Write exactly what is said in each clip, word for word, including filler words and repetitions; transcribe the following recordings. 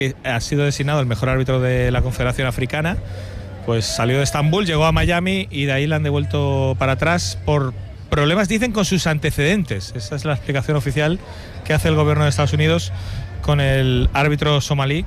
ha sido designado el mejor árbitro de la Confederación Africana, pues salió de Estambul, llegó a Miami y de ahí le han devuelto para atrás por problemas, dicen, con sus antecedentes. Esa es la explicación oficial que hace el gobierno de Estados Unidos con el árbitro somalí.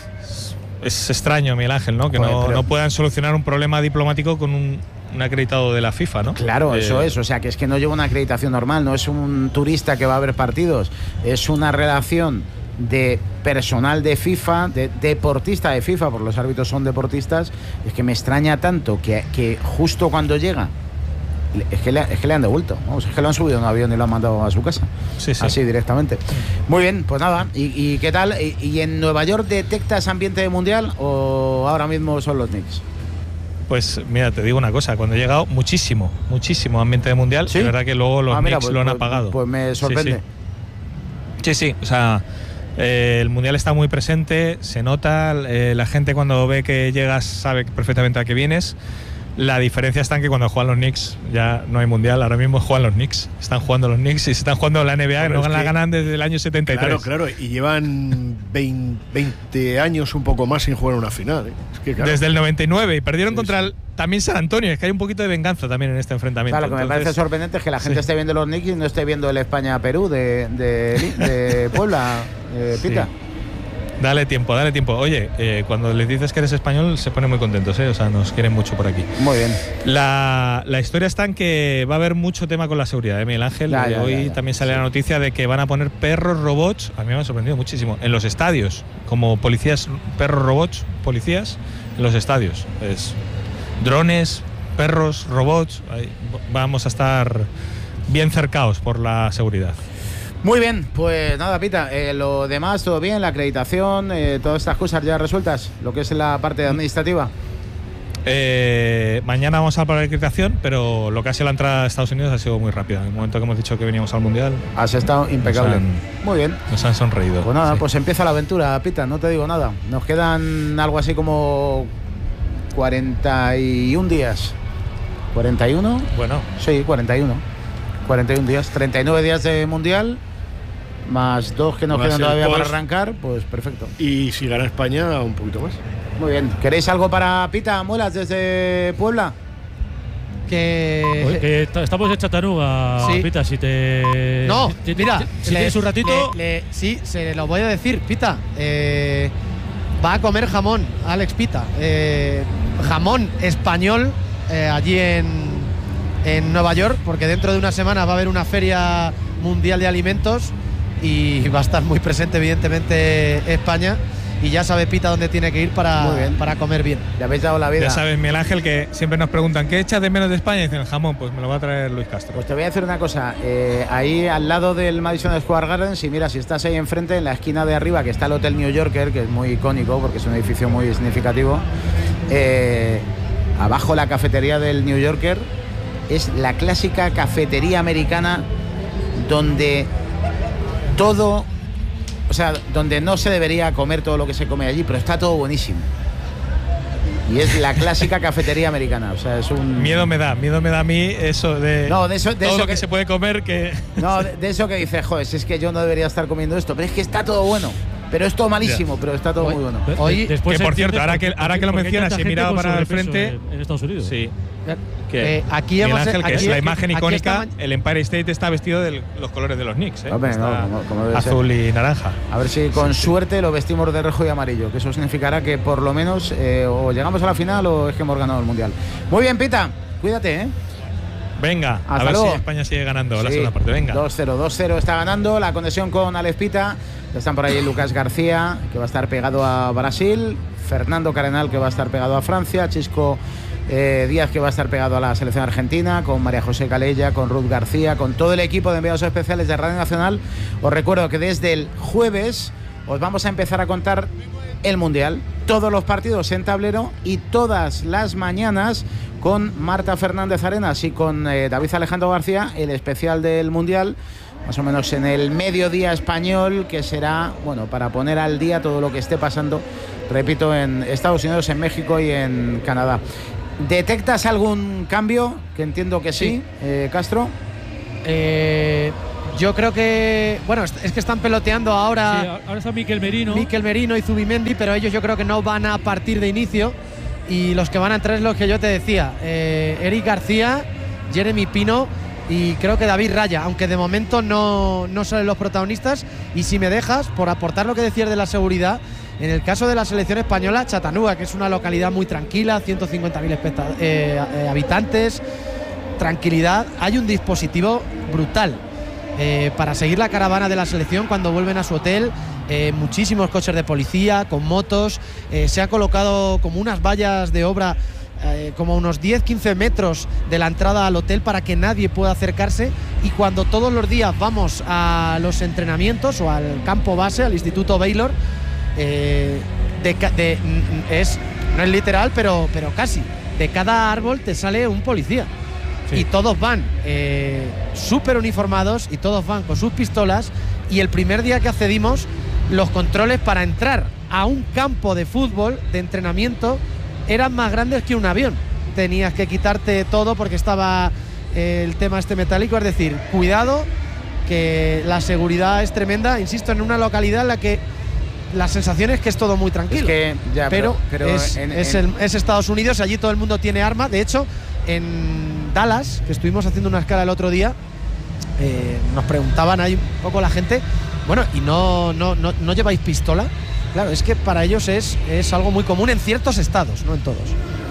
Es extraño, Miguel Ángel, ¿no? Que Joder, no, pero... no puedan solucionar un problema diplomático con un, un acreditado de la FIFA, ¿no? Claro, eh... eso es. O sea, que es que no lleva una acreditación normal, no es un turista que va a ver partidos, es una relación de personal de FIFA, de deportista de FIFA, porque los árbitros son deportistas. Es que me extraña tanto que, que justo cuando llega es que, le, es que le han devuelto, vamos, es que lo han subido en un avión y lo han mandado a su casa, sí, sí. así directamente. Muy bien, pues nada. ¿Y, y qué tal? ¿Y, ¿Y en Nueva York detectas ambiente de mundial o ahora mismo son los Knicks? Pues mira, te digo una cosa, cuando he llegado, muchísimo, muchísimo ambiente de mundial. ¿Sí? Es verdad que luego los ah, mira, Knicks pues, lo han pues, apagado. Pues me sorprende. Sí, sí, sí, sí, o sea, eh, el mundial está muy presente, se nota, eh, la gente cuando ve que llegas sabe perfectamente a qué vienes. La diferencia está en que cuando juegan los Knicks ya no hay mundial, ahora mismo juegan los Knicks, están jugando los Knicks y se están jugando la N B A, que no la ganan desde el año setenta y tres. Claro, claro, y llevan veinte años un poco más sin jugar una final, ¿eh? Es que, claro. Desde el noventa y nueve y perdieron sí, contra el, también San Antonio, es que hay un poquito de venganza también en este enfrentamiento. Claro, lo que Entonces, me parece sorprendente es que la gente sí. esté viendo los Knicks y no esté viendo el España-Perú de, de, de Puebla, eh, Pita. Sí. Dale tiempo, dale tiempo. Oye, eh, cuando les dices que eres español se ponen muy contentos, ¿eh? O sea, nos quieren mucho por aquí. Muy bien. La, la historia está en que va a haber mucho tema con la seguridad, ¿eh, Miguel Ángel? Ya, ya, Hoy ya, ya. también sale sí. la noticia de que van a poner perros robots, a mí me ha sorprendido muchísimo, en los estadios, como policías, perros robots, policías en los estadios. Es drones, perros, robots, ahí vamos a estar bien cercados por la seguridad. Muy bien, pues nada, Pita, eh, lo demás todo bien, la acreditación, eh, todas estas cosas ya resueltas, lo que es la parte administrativa. Eh, mañana vamos a hablar de acreditación, pero lo que ha sido la entrada a Estados Unidos ha sido muy rápida. En el momento que hemos dicho que veníamos al Mundial, has estado impecable. Han, muy bien. Nos han sonreído. Pues nada, sí. pues empieza la aventura, Pita, no te digo nada. Nos quedan algo así como cuarenta y un días. ¿cuarenta y uno? Bueno. Sí, cuarenta y uno. cuarenta y un días, treinta y nueve días de Mundial. Más dos que nos más quedan todavía post, para arrancar, pues perfecto. Y si gana España, un poquito más. Muy bien. ¿Queréis algo para Pita Muelas desde Puebla? Que, Oye, que estamos en Chattanooga, sí. Pita, si te... No, si, mira, si le, tienes un ratito... Le, le, sí, se lo voy a decir, Pita. Eh, va a comer jamón, Alex Pita. Eh, jamón español eh, allí en, en Nueva York, porque dentro de una semana va a haber una feria mundial de alimentos y va a estar muy presente evidentemente España, y ya sabe Pita dónde tiene que ir para, para comer bien. Le habéis dado la vida. Ya sabes, Miguel Ángel, que siempre nos preguntan ¿qué echas de menos de España? Y dicen el jamón, pues me lo va a traer Luis Castro. Pues te voy a decir una cosa, eh, ahí al lado del Madison Square Garden, si mira, si estás ahí enfrente, en la esquina de arriba, que está el Hotel New Yorker, que es muy icónico porque es un edificio muy significativo, eh, abajo la cafetería del New Yorker es la clásica cafetería americana donde todo, o sea, donde no se debería comer todo lo que se come allí, pero está todo buenísimo. Y es la clásica cafetería americana, o sea, es un... Miedo me da, miedo me da a mí eso de, no, de, eso, de todo eso lo que, que se puede comer que... No, de, de eso que dices, joder, si es que yo no debería estar comiendo esto, pero es que está todo bueno. Pero es todo malísimo, yeah. pero está todo Hoy, muy bueno. Hoy, que por cierto, ahora que, ahora que lo mencionas y he mirado para el frente... En Estados Unidos. Sí. Que eh, aquí Miguel hemos, Ángel, que aquí, es la imagen icónica, está, el Empire State está vestido de los colores de los Knicks, ¿eh? Hombre, no, como, como azul ser. y naranja. A ver si con sí, suerte sí. lo vestimos de rojo y amarillo, que eso significará que por lo menos eh, o llegamos a la final o es que hemos ganado el Mundial. Muy bien, Pita, cuídate, ¿eh? Venga, hasta a ver luego. si España sigue ganando sí, la segunda parte. Venga. dos cero, dos cero está ganando. La conexión con Alex Pita. Están por ahí Lucas García, que va a estar pegado a Brasil. Fernando Carenal, que va a estar pegado a Francia. Chisco eh, Díaz, que va a estar pegado a la selección argentina. Con María José Calella, con Ruth García, con todo el equipo de enviados especiales de Radio Nacional. Os recuerdo que desde el jueves os vamos a empezar a contar el Mundial. Todos los partidos en tablero y todas las mañanas con Marta Fernández Arenas y con eh, David Alejandro García, el especial del Mundial, más o menos en el mediodía español, que será, bueno, para poner al día todo lo que esté pasando, repito, en Estados Unidos, en México y en Canadá. ¿Detectas algún cambio? Que entiendo que sí, sí. Eh, Castro. Eh, Yo creo que, bueno, es que están peloteando ahora. Sí, ahora está Mikel Merino. Mikel Merino y Zubimendi, pero ellos yo creo que no van a partir de inicio. Y los que van a entrar es los que yo te decía: eh, Eric García, Jeremy Pino y creo que David Raya, aunque de momento no, no salen los protagonistas. Y si me dejas, por aportar lo que decías de la seguridad, en el caso de la selección española, Chattanooga, que es una localidad muy tranquila, ciento cincuenta mil eh, eh, habitantes, tranquilidad, hay un dispositivo brutal eh, para seguir la caravana de la selección cuando vuelven a su hotel. Eh, muchísimos coches de policía con motos, eh, se ha colocado como unas vallas de obra eh, como a unos diez a quince metros de la entrada al hotel para que nadie pueda acercarse, y cuando todos los días vamos a los entrenamientos o al campo base, al Instituto Baylor, eh, de, de, es, no es literal, pero, pero casi, de cada árbol te sale un policía. Sí. Y todos van eh, súper uniformados y todos van con sus pistolas, y el primer día que accedimos, los controles para entrar a un campo de fútbol de entrenamiento eran más grandes que un avión. Tenías que quitarte todo porque estaba eh, el tema este metálico. Es decir, cuidado, que la seguridad es tremenda. Insisto, en una localidad en la que la sensación es que es todo muy tranquilo. Es que, ya, pero pero, pero es, en, es, en... el, es Estados Unidos, allí todo el mundo tiene arma. De hecho, en Dallas, que estuvimos haciendo una escala el otro día, eh, nos preguntaban ahí un poco la gente: bueno, ¿y no, no, no, no lleváis pistola? Claro, es que para ellos es, es algo muy común en ciertos estados, no en todos.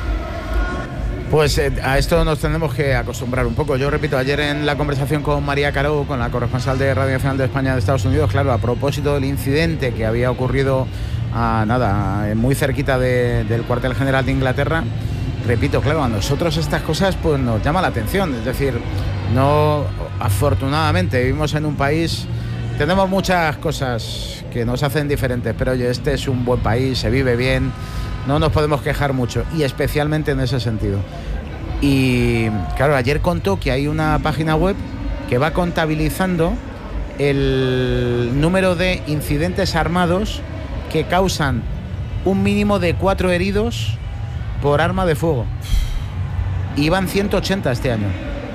Pues eh, a esto nos tenemos que acostumbrar un poco. Yo repito, ayer en la conversación con María Caro, con la corresponsal de Radio Nacional de España de Estados Unidos, claro, a propósito del incidente que había ocurrido a nada, muy cerquita de, del cuartel general de Inglaterra, repito, claro, a nosotros estas cosas pues nos llama la atención. Es decir, no, afortunadamente vivimos en un país, tenemos muchas cosas que nos hacen diferentes, pero oye, este es un buen país, se vive bien, no nos podemos quejar mucho, y especialmente en ese sentido. Y claro, ayer contó que hay una página web que va contabilizando el número de incidentes armados que causan un mínimo de cuatro heridos por arma de fuego. Y van ciento ochenta este año,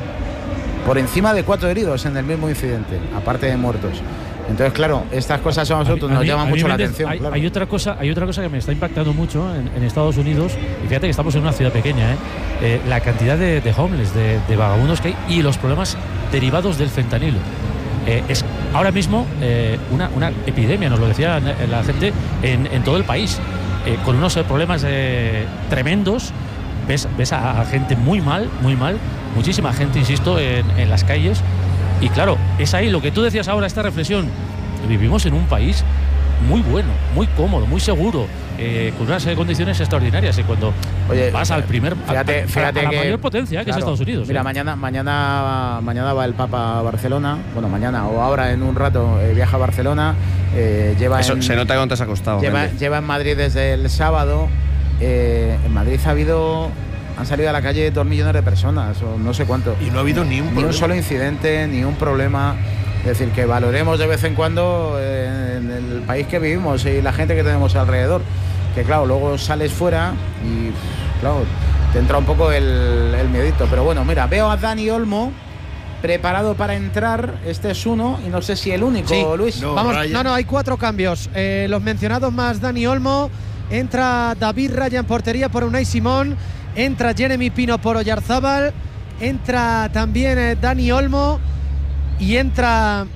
por encima de cuatro heridos en el mismo incidente, aparte de muertos. Entonces, claro, estas cosas a nosotros a mí, nos llaman mucho la atención. Hay, claro. hay otra cosa, hay otra cosa que me está impactando mucho en, en Estados Unidos, y fíjate que estamos en una ciudad pequeña, ¿eh? Eh, la cantidad de, de homeless, de, de vagabundos que hay, y los problemas derivados del fentanilo. Eh, es ahora mismo eh, una, una epidemia, nos lo decía la gente, en, en todo el país, eh, con unos problemas eh, tremendos. Ves, ves a, a gente muy mal, muy mal, muchísima gente, insisto, en, en las calles. Y claro, es ahí lo que tú decías ahora, esta reflexión. Vivimos en un país muy bueno, muy cómodo, muy seguro, eh, con unas eh, condiciones extraordinarias. Y cuando Oye, vas al primer, fíjate, a, a, fíjate a la que, mayor potencia, eh, que claro, es Estados Unidos. Mira, eh. mañana, mañana, mañana va el Papa a Barcelona. Bueno, mañana o ahora en un rato eh, viaja a Barcelona. Eh, lleva Eso en, se nota que no te has acostado. Lleva, lleva en Madrid desde el sábado. Eh, en Madrid ha habido, han salido a la calle dos millones de personas, o no sé cuánto. Y no ha habido ni un Ni problema. un solo incidente, ni un problema. Es decir, que valoremos de vez en cuando eh, en el país que vivimos y la gente que tenemos alrededor. Que claro, luego sales fuera y claro, te entra un poco el, el miedito. Pero bueno, mira, veo a Dani Olmo preparado para entrar. Este es uno y no sé si el único, sí. Luis. No, Vamos, Ryan. no, no, hay cuatro cambios. Eh, los mencionados más Dani Olmo. Entra David Raya en portería por Unai Simón. Entra Jeremy Pino por Oyarzábal. Entra también eh, Dani Olmo. Y entra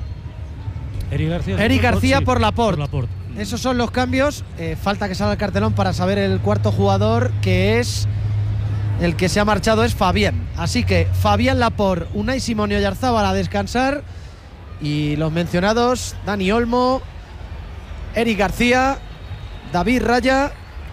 Eric García, Eric García sí, por Laporte. por Laporte. Esos son los cambios. Eh, falta que salga el cartelón para saber el cuarto jugador, que es el que se ha marchado, es Fabián. Así que Fabián Laporte, Unai Simón y Oyarzábal a descansar. Y los mencionados, Dani Olmo, Eric García, David Raya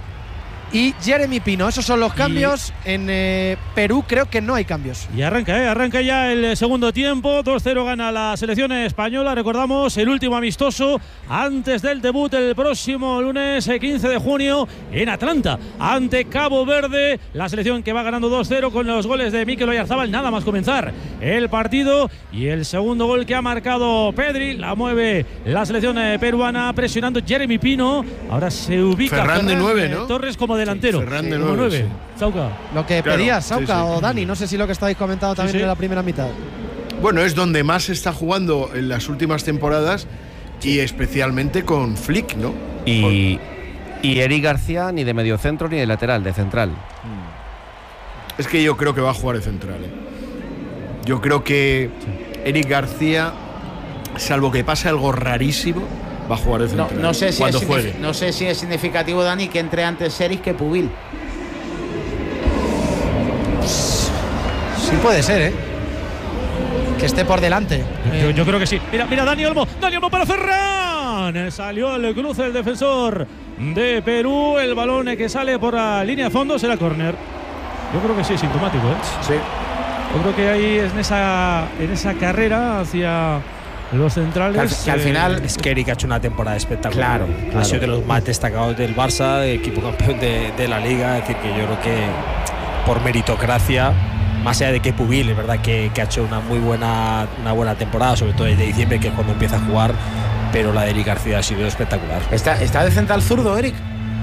y Jeremy Pino. Esos son los cambios. Y en eh, Perú creo que no hay cambios. Y arranca, ¿eh? arranca ya el segundo tiempo. dos cero gana la selección española. Recordamos el último amistoso antes del debut el próximo lunes quince de junio en Atlanta ante Cabo Verde. La selección que va ganando dos cero con los goles de Mikel Oyarzábal nada más comenzar el partido. Y el segundo gol que ha marcado Pedri la mueve la selección peruana presionando Jeremy Pino. Ahora se ubica Ferran de nueve, ¿no? Torres como delantero. Sí, Ferran de como nueve, nueve. sí. Sauca. Lo que Claro, pedías, sí, Sauca sí. o Dani, no sé si lo que estáis comentando también Sí, sí. en la primera mitad. Bueno, es donde más se está jugando en las últimas temporadas y especialmente con Flick, ¿no? Y, y Eric García ni de mediocentro ni de lateral, de central. Es que yo creo que va a jugar de central, ¿eh? Yo creo que Eric García, salvo que pase algo rarísimo, va a jugar de central. No, no, sé si cuando es juegue. no sé si es significativo, Dani, que entre antes Eric que Pubil. Sí puede ser, ¿eh? Que esté por delante. Yo, yo creo que sí. Mira, mira, Dani Olmo. Dani Olmo para Ferran. Salió al cruce el defensor de Perú. El balón que sale por la línea de fondo será córner. Yo creo que sí, sintomático, ¿eh? Sí. Yo creo que ahí en esa, en esa carrera hacia los centrales. Que al, que al final. Es que Eric ha hecho una temporada espectacular. Claro, Ha claro. sido de los más destacados del Barça, equipo campeón de, de la Liga. Es decir, que yo creo que por meritocracia, más allá de que Pubil, es verdad que, que ha hecho una muy buena, una buena temporada, sobre todo desde diciembre, que es cuando empieza a jugar, pero la de Eric García ha sido espectacular. ¿Está, está de central zurdo, Eric?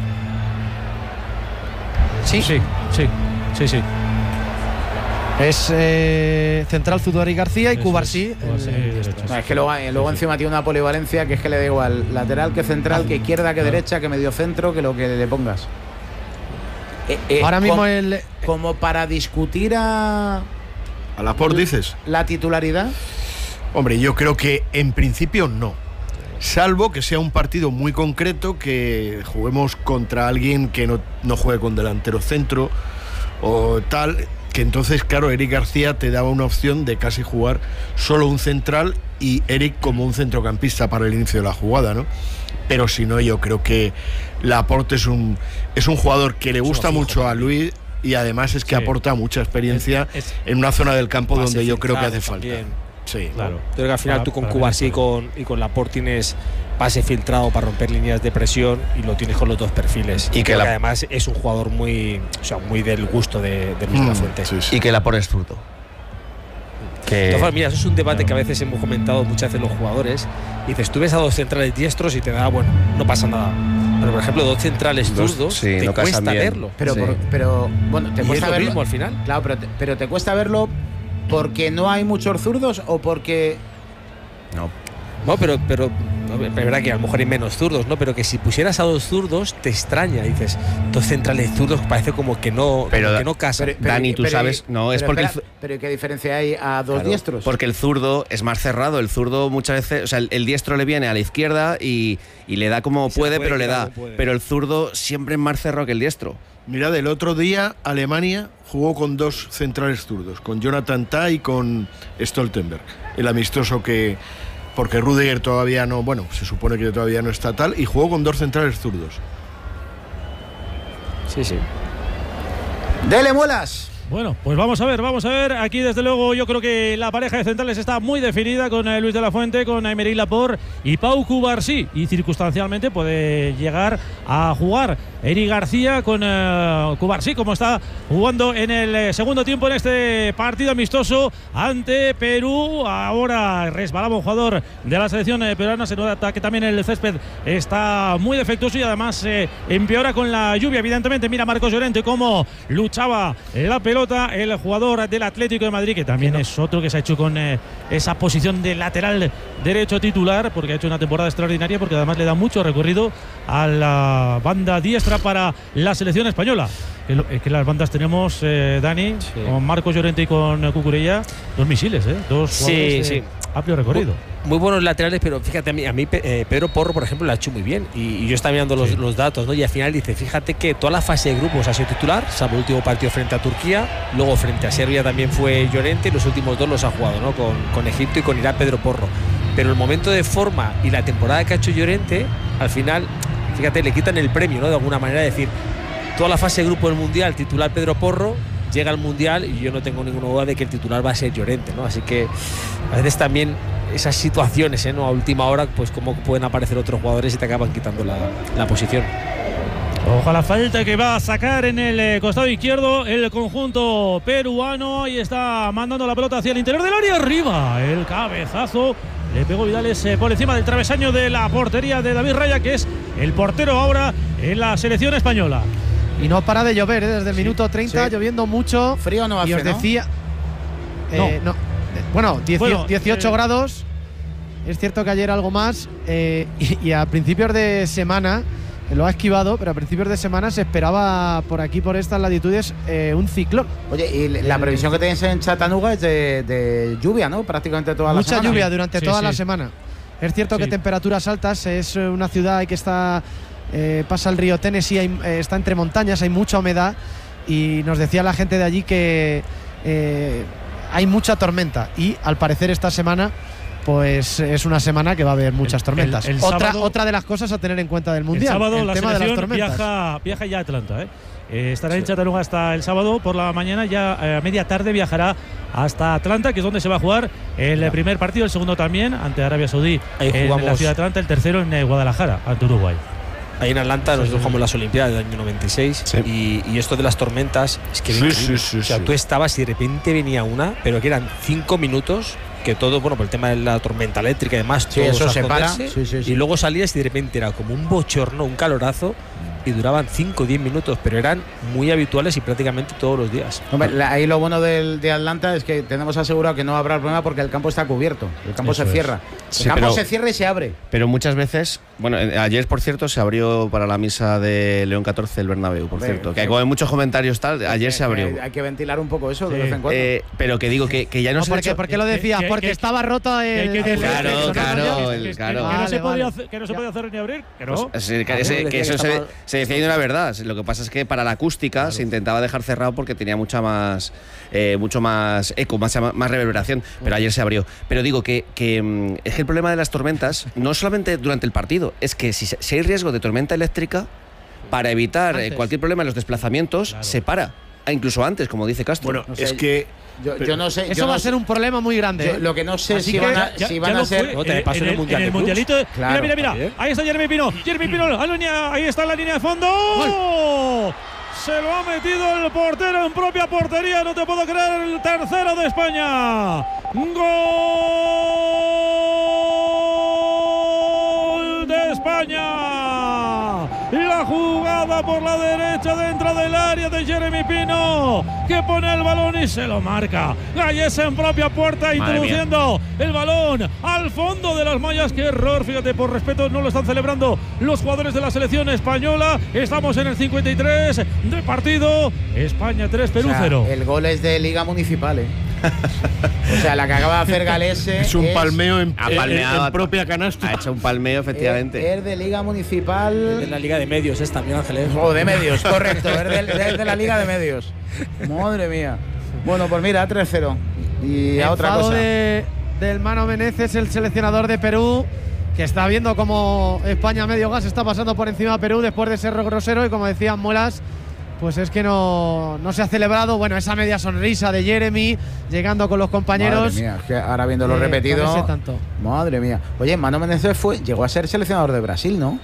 Sí, sí, sí, sí, sí. Es eh, central zurdo Eric García y Eso Cubarsí. es, Cubarsí, el- derecho, No, sí. es que luego, luego encima tiene una polivalencia que es que le da igual lateral que central, que izquierda que derecha, que medio centro, que lo que le pongas. Eh, eh, Ahora mismo com- el. como para discutir a ¿A Laporte dices? la titularidad. Hombre, yo creo que en principio no. Salvo que sea un partido muy concreto, que juguemos contra alguien que no, no juegue con delantero centro o tal, que entonces, claro, Eric García te daba una opción de casi jugar solo un central y Eric como un centrocampista para el inicio de la jugada, ¿no? Pero si no, yo creo que Laporte es un, es un jugador que le gusta fijo, mucho a Luis y además es que Sí. aporta mucha experiencia Es- es- en una zona del campo Pase donde yo creo que hace filtrado falta. también. Sí. Claro. Yo creo que al final Para- tú con para Cubarsí y Venezuela. con, y con Laporte tienes pase filtrado para romper líneas de presión y lo tienes con los dos perfiles. Y Y que que la- además es un jugador muy, o sea, muy del gusto de, de Luis de la Mm, Fuente. sí, sí. Y que Laporte es zurdo. De Que todas formas, mira, eso es un debate que a veces hemos comentado muchas veces los jugadores. Y dices, tú ves a dos centrales diestros y te da, bueno, no pasa nada. Pero por ejemplo, dos centrales Dos- zurdos, sí, te no casan cuesta bien. verlo. Pero, Sí. por- pero bueno, te Y es cuesta lo verlo. mismo al final. Claro, pero te, pero te cuesta verlo porque no hay muchos zurdos o porque. no. No, pero, pero no, es verdad que a lo mejor hay menos zurdos, ¿no? Pero que si pusieras a dos zurdos, te extraña. Dices, dos centrales zurdos parece como que no, Pero- como que no casan. pero- pero- Dani, tú pero- sabes, no, es pero porque el espera, pero ¿qué diferencia hay a dos Claro, diestros? Porque el zurdo es más cerrado. El zurdo muchas veces, o sea, el, el diestro le viene a la izquierda y, y le da como Y se puede, puede pero le quitar da. como puede. Pero el zurdo siempre es más cerrado que el diestro. Mirad, el otro día Alemania jugó con dos centrales zurdos, con Jonathan Tah y con Stoltenberg. El amistoso que... Porque Rudiger todavía no... Bueno, se supone que todavía no está tal. Y jugó con dos centrales zurdos. Sí, sí. ¡Dele muelas! Bueno, pues vamos a ver, vamos a ver. Aquí, desde luego, yo creo que la pareja de centrales está muy definida con eh, Luis de la Fuente, con Aymeric Laporte y Pau Cubarsí. Y circunstancialmente puede llegar a jugar Eric García con eh, Cubarsí, como está jugando en el eh, segundo tiempo en este partido amistoso ante Perú. Ahora resbalaba un jugador de la selección eh, peruana. Se nota que también el césped está muy defectuoso y además eh, empeora con la lluvia, evidentemente. Mira Marcos Llorente cómo luchaba la pelota el jugador del Atlético de Madrid, que también es otro que se ha hecho con eh, esa posición de lateral derecho titular, porque ha hecho una temporada extraordinaria, porque además le da mucho recorrido a la banda diestra para la selección española. Que, lo, que las bandas tenemos, eh, Dani, Sí. con Marcos Llorente y con eh, Cucurella, dos misiles, ¿eh? Dos Sí, jugadores de sí. amplio recorrido. Muy buenos laterales, pero fíjate, a mí, a mí eh, Pedro Porro, por ejemplo, lo ha hecho muy bien. Y, y yo estaba mirando los, Sí. los datos, ¿no? Y al final dice, fíjate que toda la fase de grupos ha sido titular, salvo el último partido frente a Turquía, luego frente a Serbia también fue Llorente, y los últimos dos los ha jugado, ¿no? Con, con Egipto y con Irak Pedro Porro. Pero el momento de forma y la temporada que ha hecho Llorente, al final, fíjate, le quitan el premio, ¿no? De alguna manera, decir, toda la fase de grupo del Mundial, titular Pedro Porro, llega al Mundial y yo no tengo ninguna duda de que el titular va a ser Llorente, ¿no? Así que a veces también esas situaciones, ¿eh? ¿no? A última hora, pues cómo pueden aparecer otros jugadores y te acaban quitando la, la posición. Ojalá falta que va a sacar en el eh, costado izquierdo el conjunto peruano. Y está mandando la pelota hacia el interior del área. Arriba el cabezazo. Le pegó Vidales eh, por encima del travesaño de la portería de David Raya, que es el portero ahora en la selección española. Y no para de llover, ¿eh? Desde el minuto treinta, sí. lloviendo mucho. Frío no Y hace, os ¿no? decía. eh, no. Bueno, Bueno, dieciocho eh, grados. Es cierto que ayer algo más. Eh, y, y a principios de semana, eh, lo ha esquivado, pero a principios de semana se esperaba por aquí, por estas latitudes, eh, un ciclón. Oye, y la previsión que tenéis en Chattanooga es de, de lluvia, ¿no? Prácticamente toda la Mucha semana. lluvia durante Sí, toda sí. la semana. Es cierto Sí. que temperaturas altas, es eh, una ciudad que está eh, pasa el río Tennessee, hay, eh, está entre montañas, hay mucha humedad y nos decía la gente de allí que eh, hay mucha tormenta y al parecer esta semana pues es una semana que va a haber muchas El- tormentas. el- el otra, sábado- otra de las cosas a tener en cuenta del El mundial, sábado el la tema de las selección tormentas. viaja, viaja ya a Atlanta. ¿eh? Eh, estará en Chattanooga hasta el sábado por la mañana, ya eh, a media tarde viajará hasta Atlanta, que es donde se va a jugar el primer partido, el segundo también, ante Arabia Saudí Ahí en jugamos- la ciudad de Atlanta, el tercero en eh, Guadalajara, ante Uruguay. Ahí en Atlanta nosotros jugamos las Olimpiadas del año noventa y seis Sí. y, y esto de las tormentas es que era Sí, increíble. sí, sí, o sea, sí. tú estabas y de repente venía una, pero que eran cinco minutos, que todo, bueno, por el tema de la tormenta eléctrica y demás, Sí, todos eso a se para. esconderse, Sí, sí, sí. y luego salías y de repente era como un bochorno, un calorazo, y duraban cinco o diez minutos, pero eran muy habituales y prácticamente todos los días. Hombre, la- ahí lo bueno del, de Atlanta es que tenemos asegurado que no habrá problema porque el campo está cubierto. El campo Eso se es. cierra. Sí, el campo pero- se cierra y se abre. Pero muchas veces, bueno, eh, ayer por cierto se abrió para la misa de León catorce el Bernabéu, por Hombre, cierto, que sí. como hay muchos comentarios tal, ayer se abrió. Hay, hay que ventilar un poco eso de Sí. vez en cuando. Eh, pero que digo que, que ya no, No, se ¿por, ha qué, hecho- ¿Por qué lo decías? que- Porque que- estaba roto el, que- que- el- Claro, el- el- claro, Que- el- que- claro. que no Vale, se podía vale. hacer- que no se Ya. podía hacer ni abrir, que no. Pues, eh, que, A mí ese- me que decía eso que se, estaba- se decía de una verdad. Lo que pasa es que para la acústica se intentaba dejar cerrado porque tenía mucha más, eh, mucho más eco, más, más reverberación. Pero ayer se abrió. Pero digo que, que mm, es que el problema de las tormentas no solamente durante el partido, es que si, se- si hay riesgo de tormenta eléctrica, para evitar eh, Antes. cualquier problema en los desplazamientos, Claro. se para. E incluso antes, como dice Castro. Bueno, No sé, es que yo, pero- yo no sé. Eso yo va no a ser sé- un problema muy grande. yo ¿eh? lo que no sé Así si que van a, Ya- si ya van lo a ser. fue, No, te eh, pasó en el en Mundial en de el Clubs. mundialito. Claro, mira, mira, mira. también. Ahí está Jeremy Pino. Jeremy Pino, la línea, ahí está la línea de fondo. Se lo ha metido el portero en propia portería. No te puedo creer, el tercero de España. Gol de España. La jugada por la derecha dentro del área de Jeremy Pino, que pone el balón y se lo marca. Galles en propia puerta, introduciendo el balón al fondo de las mallas. Qué error, fíjate, por respeto no lo están celebrando los jugadores de la selección española. Estamos en el cincuenta y tres de partido. España tres, Perú O sea, cero. el gol es de Liga Municipal, ¿eh? O sea, la que acaba de hacer Galese. es un palmeo en, Ha en- palmeado, en propia canasta. ha hecho un palmeo, efectivamente. Es de Liga Municipal. En la Liga de Medios es también, Ángeles. O de medios, correcto. Es de, es de la Liga de Medios. Madre mía. Bueno, pues mira, tres cero. Y a otra Enfado cosa. de, del Mano Meneses, el seleccionador de Perú, que está viendo cómo España a medio gas está pasando por encima de Perú después de ser grosero y como decían Muelas, pues es que no, no se ha celebrado, bueno, esa media sonrisa de Jeremy llegando con los compañeros. Madre mía, es que ahora viéndolo eh, repetido. con ese tanto. Madre mía. Oye, Mano Menezes fue, llegó a ser seleccionador de Brasil, ¿no?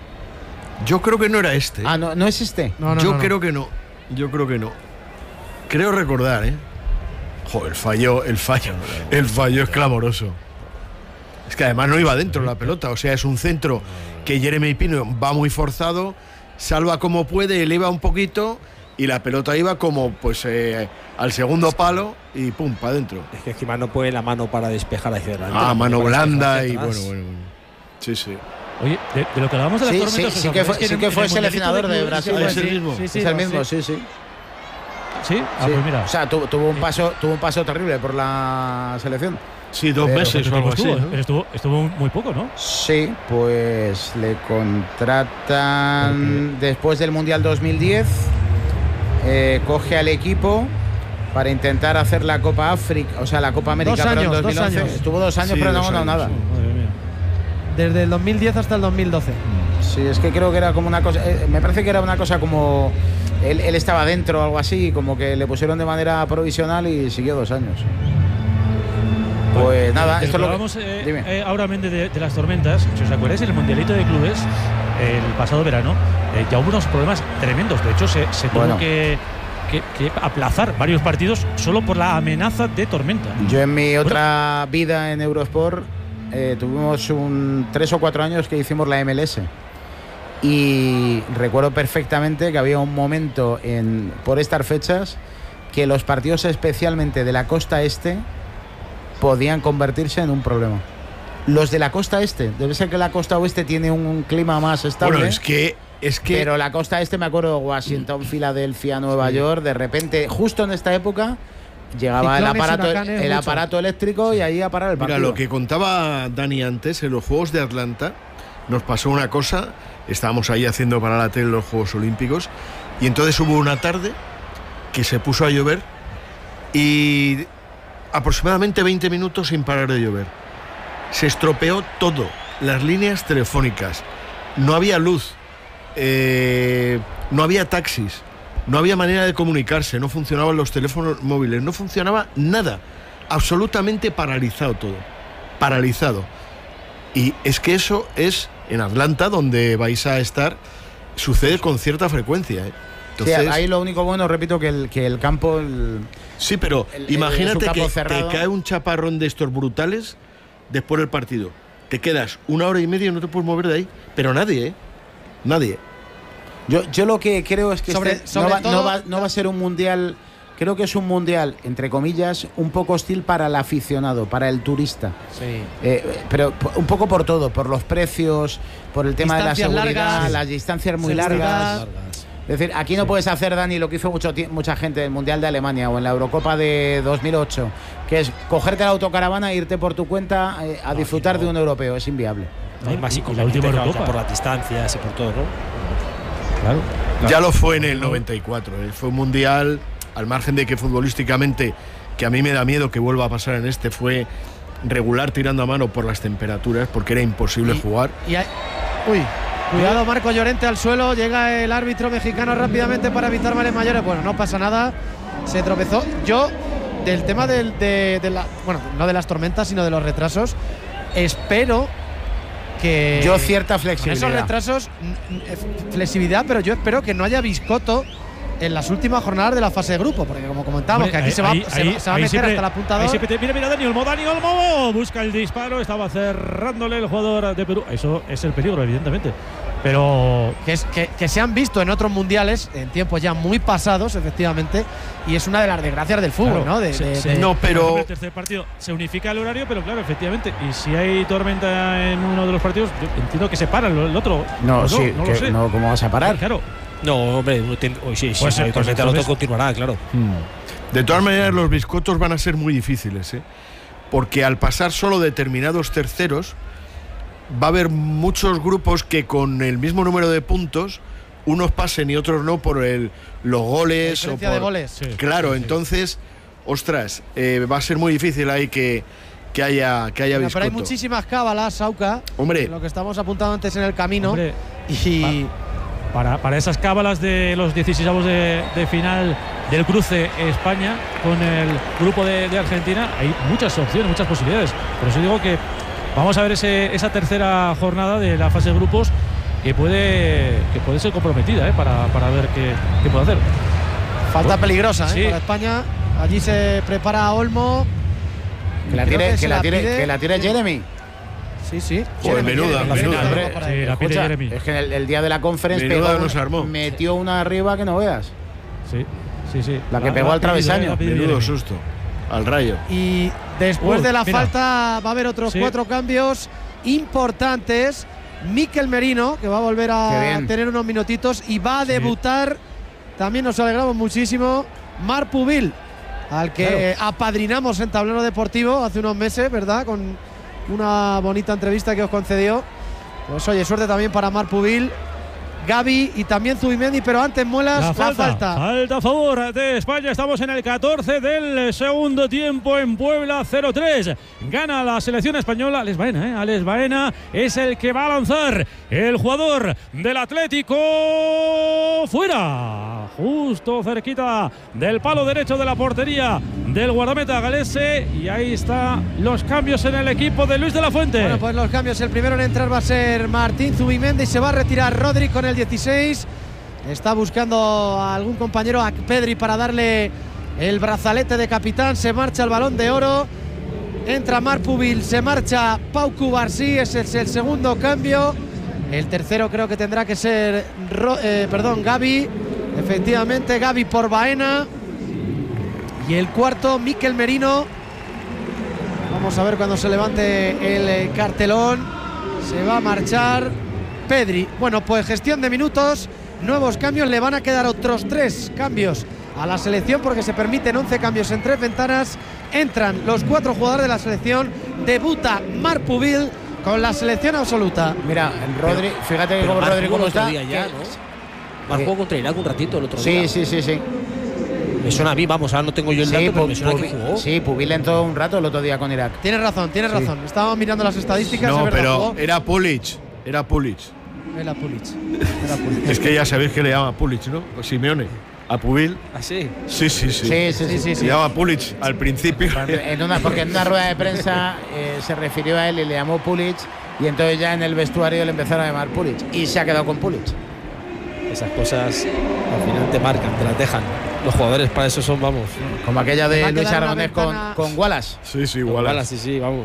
Yo creo que no era este. Ah, no, no es este. No, no, Yo no, no. creo que no. Yo creo que no. Creo recordar, ¿eh? Joder, el fallo, el fallo, el fallo es clamoroso. Es que además no iba dentro la pelota, o sea, es un centro que Jeremy Pino va muy forzado, salva como puede, eleva un poquito y la pelota iba como pues eh, al segundo palo y pum, para adentro. Es que encima no pone la mano para despejar hacia adelante. Ah, no mano puede blanda despejar y hacia bueno, atrás. bueno, bueno. Sí, sí. Oye, de, de lo que hablábamos de las Sí, tormentas. sí, ¿os sí que acordáis fue, sí en- que en fue el Mundialito seleccionador de clubes Brasil. sí, ¿eh? es el mismo. Sí, sí, es el no, mismo, sí. sí, sí. Sí, ah, Sí. pues mira. O sea, tuvo, tuvo un paso, tuvo un paso terrible por la selección. Sí, dos Pero- meses o ¿Cuánto algo tiempo así. estuvo? ¿no? Estuvo, estuvo muy poco, ¿no? Sí, pues le contratan después del Mundial dos mil diez, eh, coge al equipo para intentar hacer la Copa África, o sea, la Copa América Dos pero en años, dos dos mil once. años. Estuvo dos años, Sí, pero no dos ganó años, nada. sí. Madre mía. Desde el dos mil diez hasta el dos mil doce. Sí, es que creo que era como una cosa, eh, me parece que era una cosa como él, él estaba dentro o algo así, como que le pusieron de manera provisional y siguió dos años. Pues nada, De esto es lo lo que que... hablamos eh, Dime. eh, ahora mente de, de las tormentas. Si os acordáis, en el Mundialito de Clubes, el pasado verano, eh, ya hubo unos problemas tremendos. De hecho, se, se tuvo Bueno. que, que- que aplazar varios partidos solo por la amenaza de tormenta. Yo en mi otra vida en Eurosport eh, tuvimos un tres o cuatro años que hicimos la M L S y recuerdo perfectamente que había un momento en por estas fechas que los partidos especialmente de la costa este podían convertirse en un problema. Los de la costa este, debe ser que la costa oeste tiene un clima más estable. Bueno, es que es que pero la costa este, me acuerdo, Washington, Filadelfia, Nueva sí. York, de repente, justo en esta época, llegaba el aparato, el aparato eléctrico y ahí a parar el partido. Mira, lo que contaba Dani antes, en los Juegos de Atlanta nos pasó una cosa, estábamos ahí haciendo para la tele los Juegos Olímpicos, y entonces hubo una tarde que se puso a llover y aproximadamente veinte minutos sin parar de llover. Se estropeó todo, las líneas telefónicas, no había luz, eh, no había taxis, no había manera de comunicarse, no funcionaban los teléfonos móviles, no funcionaba nada, absolutamente paralizado todo, paralizado. Y es que eso es en Atlanta, donde vais a estar, sucede con cierta frecuencia, ¿eh? Entonces, sí, ahí lo único bueno, repito, que el, que el campo... El, sí, pero el, imagínate el, que te cae un chaparrón de estos brutales después del partido. Te quedas una hora y media y no te puedes mover de ahí. Pero nadie, ¿eh? Nadie. Yo, yo lo que creo es que sobre, este sobre no, va, todo, no, va, no va a ser un mundial... Creo que es un mundial, entre comillas, un poco hostil para el aficionado, para el turista. Sí. Eh, pero un poco por todo, por los precios, por el tema distancias de la seguridad, largas, las distancias muy largas. largas. Es decir, aquí no sí. puedes hacer, Dani, lo que hizo mucho, mucha gente en el Mundial de Alemania o en la Eurocopa de dos mil ocho, que es cogerte la autocaravana e irte por tu cuenta eh, a no, disfrutar no. de un europeo. Es inviable. No hay más y la última Eurocopa por las distancias y por todo, ¿no? Claro. claro. Ya lo fue en el noventa y cuatro. ¿eh? Fue un mundial, al margen de que futbolísticamente, que a mí me da miedo que vuelva a pasar en este, fue regular tirando a mano por las temperaturas, porque era imposible y, jugar. Y hay, uy. Cuidado, Marco Llorente al suelo. Llega el árbitro mexicano rápidamente para evitar males mayores. Bueno, no pasa nada. Se tropezó. Yo, del tema del, de, de la. Bueno, no de las tormentas, sino de los retrasos. Espero que. Yo, cierta flexibilidad. Esos retrasos, flexibilidad, pero yo espero que no haya biscoto en las últimas jornadas de la fase de grupo, porque como comentábamos, Hombre, que aquí ahí, se va, ahí, se, ahí, se va a meter siempre, hasta la punta dos. Mira, mira, Dani Olmo, Dani Olmo busca el disparo, estaba cerrándole el jugador de Perú. Eso es el peligro, evidentemente. Pero que, es, que, que se han visto en otros mundiales, en tiempos ya muy pasados, efectivamente, y es una de las desgracias del fútbol, claro, ¿no? De, se, de, se, de, no, pero el tercer partido se unifica el horario, pero claro, efectivamente, y si hay tormenta en uno de los partidos, yo entiendo que se para el otro. No, pues no sí, no que, lo sé. No, ¿cómo vas a parar? Claro. No, hombre, hoy sí, sí, pues sí, pues el otro continuará, claro. Hmm. De todas maneras, los biscotos van a ser muy difíciles, ¿eh? Porque al pasar solo determinados terceros, va a haber muchos grupos que con el mismo número de puntos, unos pasen y otros no por el, los goles. La o por, de goles. Sí, claro, sí, sí. Entonces, ostras, eh, va a ser muy difícil ahí que, que haya, que haya Mira, biscoto. pero hay muchísimas cábalas, Sauca. Hombre. Lo que estamos apuntando antes en el camino. Hombre, y. Para, para esas cábalas de los dieciséis de, de final del cruce España con el grupo de, de Argentina, hay muchas opciones, muchas posibilidades. Por eso digo que vamos a ver ese, esa tercera jornada de la fase de grupos que puede, que puede ser comprometida, ¿eh? para, para ver qué, qué puede hacer. Falta peligrosa, ¿eh? Sí. Para España. Allí se prepara Olmo. Que la tire, que, que, la tire, que la tire Jeremy. Sí, sí. Pues menuda, Jeremy, menuda. Jeremy, Sí, Jeremy. la pide Escucha, Jeremy. es que el, el día de la conferencia menuda nos armó. metió una arriba que no veas. Sí, sí, sí. La que pegó al travesaño. Menudo susto. Al rayo. Y después Uy, de la mira. falta va a haber otros Sí. cuatro cambios importantes. Mikel Merino, que va a volver a tener unos minutitos y va a Sí. debutar. También nos alegramos muchísimo. Marc Pubil, al que Claro. apadrinamos en Tablero Deportivo hace unos meses, ¿verdad? Con una bonita entrevista que os concedió. Pues oye, suerte también para Marc Pubil, Gavi y también Zubimendi, pero antes Muelas, La la falta, falta. falta a favor de España. Estamos en el catorce del segundo tiempo en Puebla, cero tres. Gana la selección española. Alex Baena, ¿eh? Alex Baena es el que va a lanzar. El jugador del Atlético fuera. Justo cerquita del palo derecho de la portería del guardameta galese. Y ahí están los cambios en el equipo de Luis de la Fuente. Bueno, pues los cambios. El primero en entrar va a ser Martín Zubimendi. Se va a retirar Rodri con el dieciséis. Está buscando a algún compañero, a Pedri, para darle el brazalete de capitán. Se marcha el Balón de Oro. Entra Marc Pubil, se marcha Pau Cubarsí. Ese es el segundo cambio. El tercero creo que tendrá que ser Ro, eh, perdón, Gavi. Efectivamente, Gavi por Baena. Y el cuarto, Mikel Merino. Vamos a ver cuando se levante el eh, cartelón. Se va a marchar Pedri. Bueno, pues gestión de minutos, nuevos cambios. Le van a quedar otros tres cambios a la selección porque se permiten once cambios en tres ventanas. Entran los cuatro jugadores de la selección. Debuta Marc Pubil con la selección absoluta. Mira, Rodri, pero, fíjate que como Rodri cómo está. Ya, que, ¿no? Marc jugó contra Irak un ratito el otro sí, día. Sí, sí, sí, sí. Me suena a mí, vamos, ahora no tengo yo el dato, sí, pero me suena Pubil, que jugó. Sí, Pubil entró un rato el otro día con Irak. Tienes razón, tienes sí. razón. Estábamos mirando las estadísticas. No, es verdad, pero jugó. era Pulic. Era Pulic. Era Pulic. Era Pulic. Es que ya sabéis que le llama Pulic, ¿no? O Simeone. A Pubil. ¿Ah, sí? Sí, sí, sí. Sí, sí, sí. sí, Se llama Pulic al principio. En una, porque en una rueda de prensa eh, se refirió a él y le llamó Pulic. Y entonces ya en el vestuario le empezaron a llamar Pulic. Y se ha quedado con Pulic. Esas cosas al final te marcan, te las dejan. Los jugadores para eso son, vamos. Como aquella de Va a Luis quedar una Aragonés con, ventana- con Wallace. Sí, sí, Igual igual. así, sí, vamos.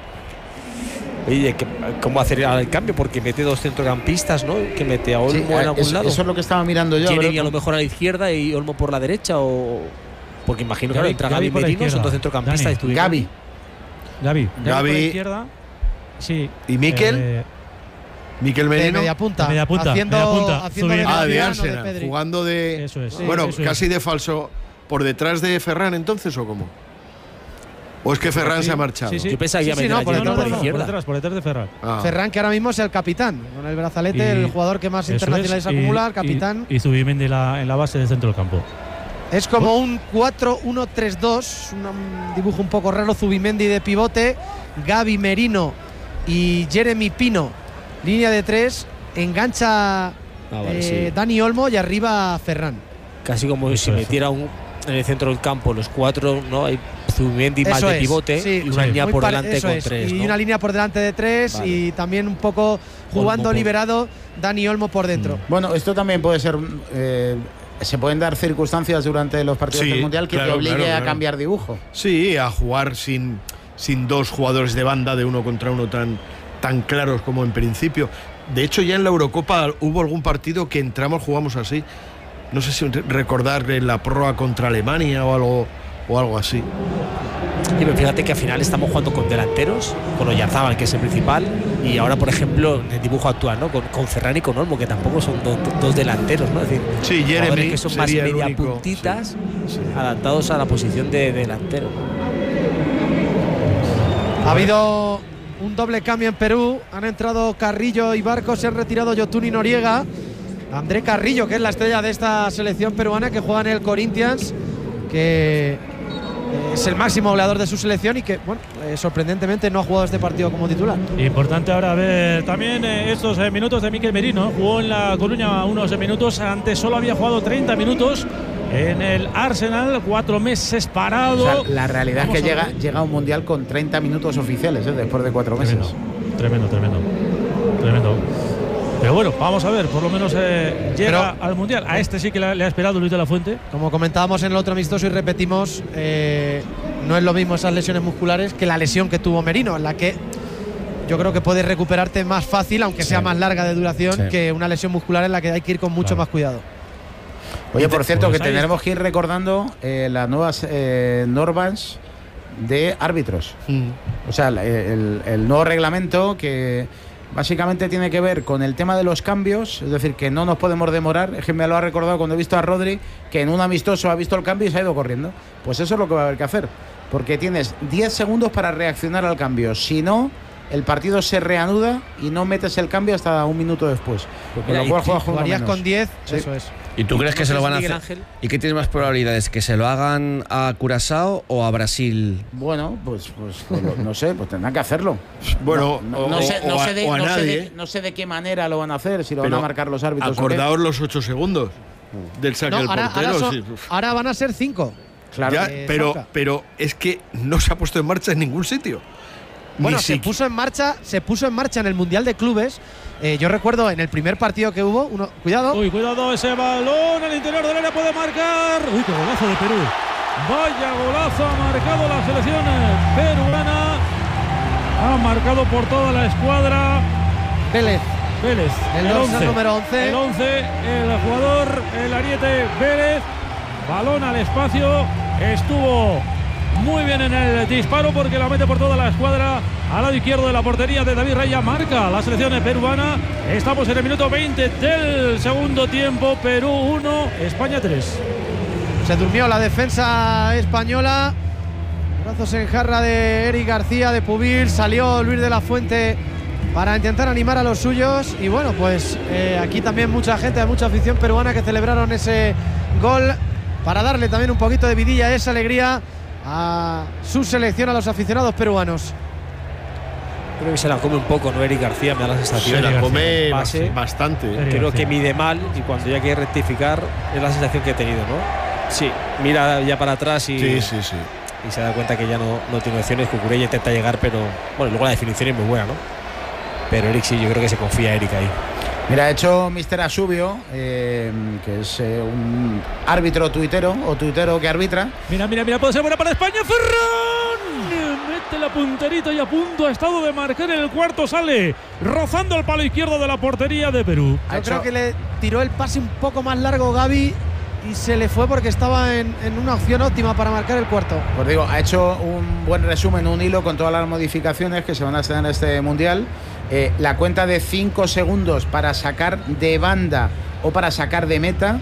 Oye, ¿qué- ¿cómo hacer ahora el cambio? Porque mete dos centrocampistas, ¿no? Que mete a Olmo Sí, en algún eso, lado. eso es lo que estaba mirando yo. Jeremy pero- a lo mejor a la izquierda y Olmo por la derecha, o porque imagino que Gavi- ahora entra Gavi Gavi por la Merino, son izquierda. dos centrocampistas. Dani. estuvieron- Gavi. Gavi. Gavi, Gavi. por la izquierda. Sí. ¿Y Mikel? Eh, Mikel De Merino. media punta. De media punta, Haciendo, media punta, haciendo de subiendo. Ah, de mediano Arsenal. Pedri. Jugando de. Eso es. Bueno, eso es. casi de falso. ¿Por detrás de Ferran entonces o cómo? ¿O es que Ferran Sí, se ha marchado? sí, sí. Yo pensaba que iba a Sí, sí, meter no, a por Jeremy detrás, por no, no, izquierda. Por detrás, por detrás de Ferran. Ah. Ferran, que ahora mismo es el capitán, con el brazalete, Y- el jugador que más Eso internacionales es, y- acumula, el y- capitán. Y, Zubimendi en la, en la base del centro del campo. Es como un cuatro uno tres dos, un um, dibujo un poco raro. Zubimendi de pivote, Gavi Merino y Jeremy Pino, línea de tres. Engancha Ah, vale, eh, sí. Dani Olmo y arriba Ferran. Casi como Eso si es. metiera un, en el centro del campo los cuatro, ¿no? Hay Zubimendi más Eso de es, pivote sí, y una sí. línea Muy por pare- delante eso con es, tres. y ¿no? una línea por delante de tres Vale. y también un poco jugando por- liberado Dani Olmo por dentro. Bueno, esto también puede ser. eh, se pueden dar circunstancias durante los partidos Sí, del Mundial que claro, te obligue claro, a claro. cambiar dibujo. Sí, a jugar sin, sin dos jugadores de banda de uno contra uno tan, tan claros como en principio. De hecho, ya en la Eurocopa hubo algún partido que entramos, jugamos así. No sé si recordar en la prórroga contra Alemania o algo, o algo así. Sí, pero fíjate que al final estamos jugando con delanteros, con Oyarzábal, que es el principal, y ahora, por ejemplo, en el dibujo actual, ¿no? Con, con Ferran y con Olmo, que tampoco son do- do- dos delanteros, ¿no? Es decir, Sí, jugadores Jeremy que son más sería el media único, puntitas, sí, sí. adaptados a la posición de delantero. Ha habido un doble cambio en Perú. Han entrado Carrillo y Barco. Se han retirado Yotun y Noriega. André Carrillo, que es la estrella de esta selección peruana, que juega en el Corinthians, que es el máximo goleador de su selección y que, bueno, eh, sorprendentemente no ha jugado este partido como titular. Importante ahora ver también eh, estos eh, minutos de Mikel Merino. Jugó en La Coruña unos eh, minutos. Antes solo había jugado treinta minutos en el Arsenal. Cuatro meses parado. O sea, la realidad Vamos es que a llega, ver. llega a un Mundial con treinta minutos oficiales, ¿eh? Después de cuatro meses. Tremendo, tremendo, tremendo. Tremendo. Pero bueno, vamos a ver, por lo menos eh, llega Pero- al Mundial. A este sí que le, le ha esperado Luis de la Fuente. Como comentábamos en el otro amistoso y repetimos, eh, no es lo mismo esas lesiones musculares que la lesión que tuvo Merino, en la que yo creo que puedes recuperarte más fácil, aunque sea más larga de duración, Sí. que una lesión muscular en la que hay que ir con mucho Claro. más cuidado. Oye, por cierto, Pues que ahí tendremos que ir recordando eh, las nuevas eh, normas de árbitros. O sea, el, el- el nuevo reglamento que básicamente tiene que ver con el tema de los cambios, es decir, que no nos podemos demorar. Es que me lo ha recordado cuando he visto a Rodri, que en un amistoso ha visto el cambio y se ha ido corriendo. Pues eso es lo que va a haber que hacer, porque tienes diez segundos para reaccionar al cambio. Si no, el partido se reanuda y no metes el cambio hasta un minuto después. Con Mira, lo cual y- juegas con uno Jugarías menos. con diez, Sí. eso es. ¿Y tú crees que ¿No se lo crees, van a Miguel hacer? Ángel? ¿Y qué tienes más probabilidades? ¿Que se lo hagan a Curazao o a Brasil? Bueno, pues, pues, pues lo- no sé, pues tendrán que hacerlo. Bueno, no, o, no sé, o no a, sé de, o a no sé nadie. de- no sé de qué manera lo van a hacer, si lo van Pero a marcar los árbitros. o qué. Acordaos los ocho segundos del saque No, del ahora, portero. ahora son- sí, uf. ahora van a ser cinco. Claro. Ya, eh, pero, Sauca. pero es que no se ha puesto en marcha en ningún sitio. Bueno, Ni se siqui- puso en marcha, se puso en marcha en el Mundial de Clubes. Eh, yo recuerdo en el primer partido que hubo, uno, cuidado, Uy, cuidado ese balón al interior del área, puede marcar. Uy, qué golazo de Perú. Vaya golazo ha marcado la selección peruana. Ha marcado por toda la escuadra Vélez. Vélez. El dorsal número once. El once, el jugador, el ariete Vélez. Balón al espacio. Estuvo muy bien en el disparo porque la mete por toda la escuadra al lado izquierdo de la portería de David Raya. Marca la selección peruana. Estamos en el minuto veinte del segundo tiempo. Perú uno, España tres. Se durmió la defensa española. Brazos en jarra de Eric García, de Pubil. Salió Luis de la Fuente para intentar animar a los suyos. Y bueno, pues eh, aquí también mucha gente, mucha afición peruana que celebraron ese gol para darle también un poquito de vidilla, esa alegría a su selección, a los aficionados peruanos. Creo que se la come un poco, ¿no? Eric García, me da la sensación. Se la come Pase, bastante. Eric Creo García. que mide mal y cuando ya quiere rectificar es la sensación que he tenido, ¿no? Sí, mira ya para atrás y, Sí, sí, sí. y se da cuenta que ya no, no tiene opciones. Cucurella intenta llegar, pero bueno, luego la definición es muy buena, ¿no? Pero Eric sí, yo creo que se confía Eric ahí. Mira, ha hecho mister Asubio, eh, que es eh, un árbitro tuitero o tuitero que arbitra. Mira, mira, mira, puede ser buena para España. Ferran mete la punterita y a punto ha estado de marcar en el cuarto. Sale rozando el palo izquierdo de la portería de Perú. Yo hecho- creo que le tiró el pase un poco más largo Gavi y se le fue porque estaba en, en una opción óptima para marcar el cuarto. Pues digo, ha hecho un buen resumen, un hilo con todas las modificaciones que se van a hacer en este mundial. Eh, la cuenta de cinco segundos para sacar de banda o para sacar de meta.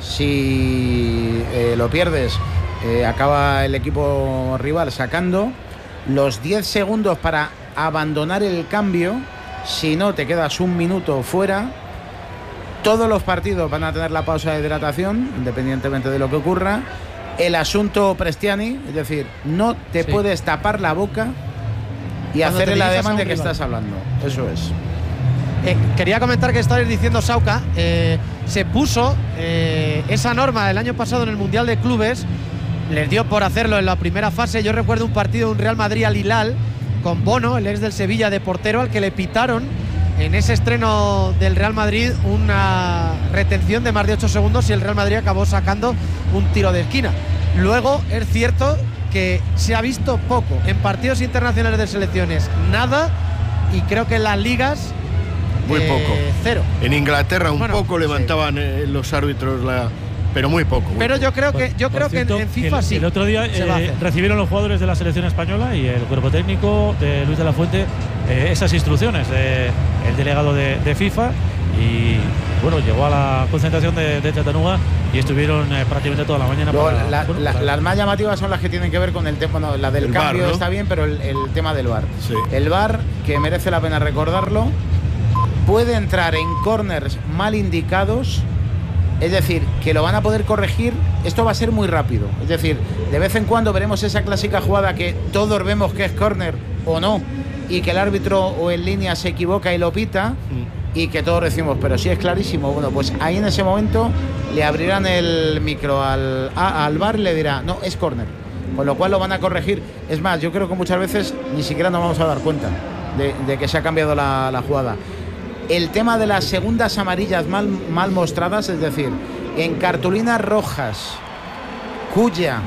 Si eh, lo pierdes, eh, acaba el equipo rival sacando. Los diez segundos para abandonar el cambio. Si no, te quedas un minuto fuera. Todos los partidos van a tener la pausa de hidratación, independientemente de lo que ocurra. El asunto Prestiani, es decir, no te Sí. puedes tapar la boca y Cuando hacer te el dirijas a ademán un de que rival. estás hablando. Eso es. Eh, quería comentar que estabais diciendo, Sauca, eh, se puso eh, esa norma del año pasado en el Mundial de Clubes, les dio por hacerlo en la primera fase. Yo recuerdo un partido de un Real Madrid al Hilal con Bono, el ex del Sevilla, de portero, al que le pitaron en ese estreno del Real Madrid una retención de más de ocho segundos y el Real Madrid acabó sacando un tiro de esquina. Luego es cierto que se ha visto poco en partidos internacionales de selecciones, nada, y creo que en las ligas Muy eh, poco. cero. En Inglaterra un Bueno, poco levantaban eh, los árbitros la. Pero muy poco. muy Pero poco. yo creo que yo Por creo que en, cierto, en FIFA el, sí. El otro día se va a eh, hacer. recibieron los jugadores de la selección española y el cuerpo técnico de Luis de la Fuente eh, esas instrucciones del delegado de, de FIFA y bueno, llegó a la concentración de, de Chattanooga y estuvieron eh, prácticamente toda la mañana. Luego, para, la- bueno, la- para- las más llamativas son las que tienen que ver con el tema, bueno, la del El cambio V A R, ¿no? está bien, pero el, el tema del V A R. Sí. El V A R, que merece la pena recordarlo, puede entrar en corners mal indicados, es decir, que lo van a poder corregir. Esto va a ser muy rápido, es decir, de vez en cuando veremos esa clásica jugada que todos vemos que es córner o no, y que el árbitro o en línea se equivoca y lo pita, y que todos decimos, pero sí es clarísimo. Bueno, pues ahí en ese momento le abrirán el micro al, a- al V A R y le dirá, no, es córner, con lo cual lo van a corregir. Es más, yo creo que muchas veces ni siquiera nos vamos a dar cuenta de, de que se ha cambiado la, la jugada. El tema de las segundas amarillas mal, mal mostradas, es decir, en cartulinas rojas cuya,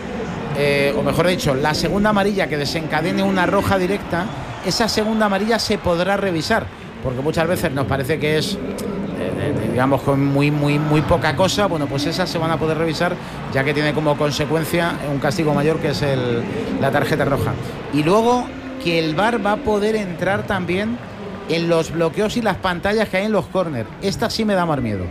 eh, o mejor dicho, la segunda amarilla que desencadene una roja directa, esa segunda amarilla se podrá revisar, porque muchas veces nos parece que es, eh, digamos, con muy, muy, muy poca cosa. Bueno, pues esas se van a poder revisar, ya que tiene como consecuencia un castigo mayor, que es el, la tarjeta roja. Y luego que el V A R va a poder entrar también en los bloqueos y las pantallas que hay en los córner. Esta sí me da más miedo.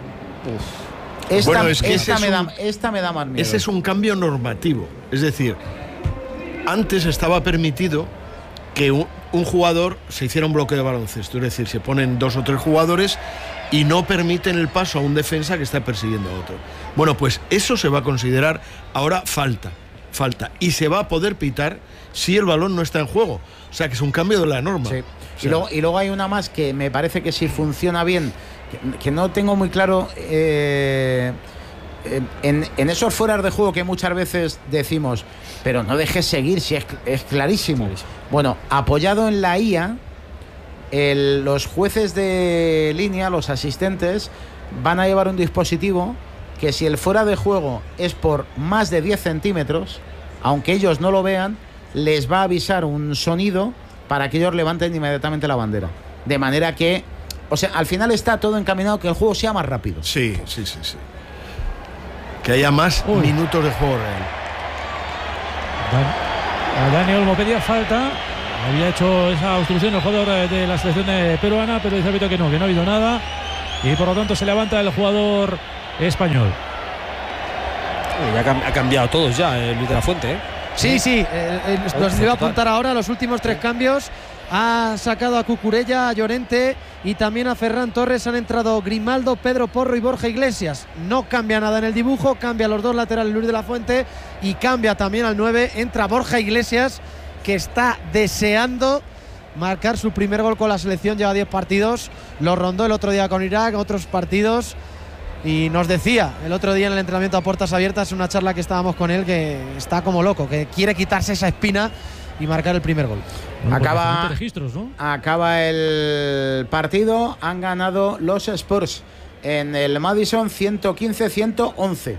Esta, Bueno, es que ese esta es me da, un- esta me da más miedo. Ese es un cambio normativo. Es decir, antes estaba permitido que un, un jugador se hiciera un bloqueo de baloncesto. Es decir, se ponen dos o tres jugadores y no permiten el paso a un defensa que está persiguiendo a otro. Bueno, pues eso se va a considerar ahora falta. Falta. Y se va a poder pitar si el balón no está en juego. O sea, que es un cambio de la norma. Sí. O Y, sea, luego, y luego hay una más que me parece que si funciona bien, que, que no tengo muy claro, eh, en, en esos fueras de juego que muchas veces decimos, pero no dejes seguir, si es, es clarísimo. Bueno, apoyado en la I A, el- los jueces de línea, los asistentes, van a llevar un dispositivo que si el fuera de juego es por más de diez centímetros, aunque ellos no lo vean, les va a avisar un sonido para que ellos levanten inmediatamente la bandera. De manera que, o sea, al final está todo encaminado que el juego sea más rápido. Sí, sí, sí, sí. Que haya más Uy. minutos de juego real. Dan, Dani Olmo pedía falta. Había hecho esa obstrucción el jugador de la selección peruana, pero dice el árbitro que no, que no ha habido nada. Y por lo tanto se levanta el jugador español. Ya ha cambiado todos ya, eh, Luis de la Fuente. ¿eh? Sí, sí, eh, eh, los iba a apuntar ahora los últimos tres cambios. Ha sacado a Cucurella, a Llorente y también a Ferran Torres. Han entrado Grimaldo, Pedro Porro y Borja Iglesias. No cambia nada en el dibujo, cambia los dos laterales Luis de la Fuente y cambia también al nueve. Entra Borja Iglesias, que está deseando marcar su primer gol con la selección. Lleva diez partidos, lo rondó el otro día con Irak, otros partidos, y nos decía el otro día en el entrenamiento a puertas abiertas, una charla que estábamos con él, que está como loco, que quiere quitarse esa espina y marcar el primer gol. Bueno, acaba, registros, ¿no? acaba el partido, han ganado los Spurs en el Madison ciento quince a ciento once,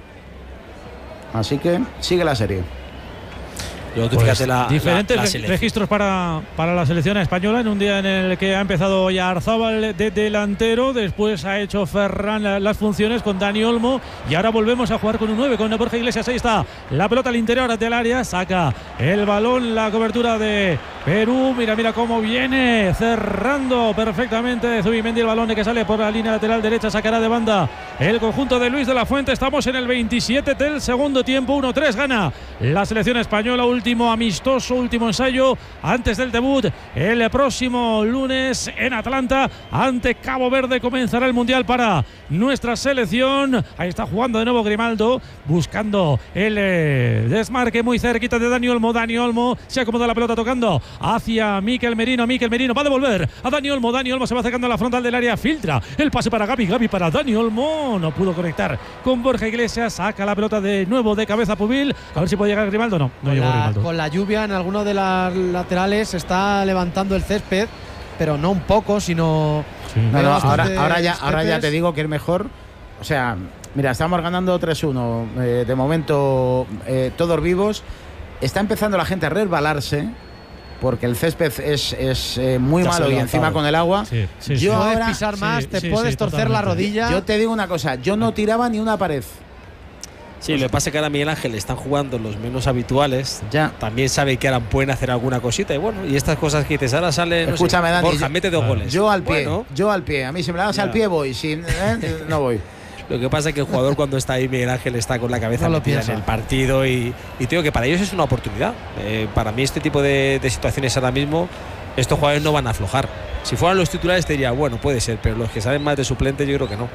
así que sigue la serie. Pues pues la, diferentes la, la re registros para, para la selección española en un día en el que ha empezado ya Arzábal de delantero, después ha hecho Ferran las funciones con Dani Olmo y ahora volvemos a jugar con un nueve, con Borja Iglesias. Ahí está la pelota al interior del área, saca el balón, la cobertura de Perú, mira, mira cómo viene cerrando perfectamente Zubimendi, el balón que sale por la línea lateral derecha, sacará de banda el conjunto de Luis de la Fuente. Estamos en el veintisiete del segundo tiempo, uno tres gana la selección española. Último amistoso, último ensayo antes del debut el próximo lunes en Atlanta ante Cabo Verde. Comenzará el Mundial para nuestra selección. Ahí está jugando de nuevo Grimaldo, buscando el eh, desmarque muy cerquita de Dani Olmo. Dani Olmo se acomoda la pelota tocando hacia Mikel Merino. Mikel Merino va a devolver a Dani Olmo. Dani Olmo se va acercando a la frontal del área, filtra el pase para Gavi. Gavi para Dani Olmo, no pudo conectar con Borja Iglesias, saca la pelota de nuevo de cabeza Pubil, a ver si puede llegar Grimaldo. No, no llegó Grimaldo. Con la lluvia en alguno de las laterales se está levantando el césped, pero no un poco, sino sí. no, no, ahora, ahora, ya, ahora ya te digo que es mejor. O sea, mira, estamos ganando tres uno, eh, de momento eh, todos vivos. Está empezando la gente a resbalarse porque el césped es, es eh, muy ya malo y encima con el agua. Sí, sí, yo sí. ahora, puedes pisar más, sí, te sí, puedes sí, torcer totalmente. la rodilla. Yo te digo una cosa, yo no tiraba ni una pared. Sí, lo que pasa es que ahora Miguel Ángel están jugando los menos habituales. Ya. También sabe que ahora pueden hacer alguna cosita. Y bueno, y estas cosas que dices, ahora salen. Escúchame, no sé, Dani. Borja, yo, mete dos goles. Yo al pie, bueno, yo al pie. A mí si me la das ya. al pie voy. Si eh, no voy. Lo que pasa es que el jugador cuando está ahí, Miguel Ángel, está con la cabeza no lo metida piensa en el partido. Y, y digo que para ellos es una oportunidad. Eh, para mí este tipo de, de situaciones ahora mismo, estos jugadores no van a aflojar. Si fueran los titulares te diría, bueno, puede ser. Pero los que saben más de suplente yo creo que no.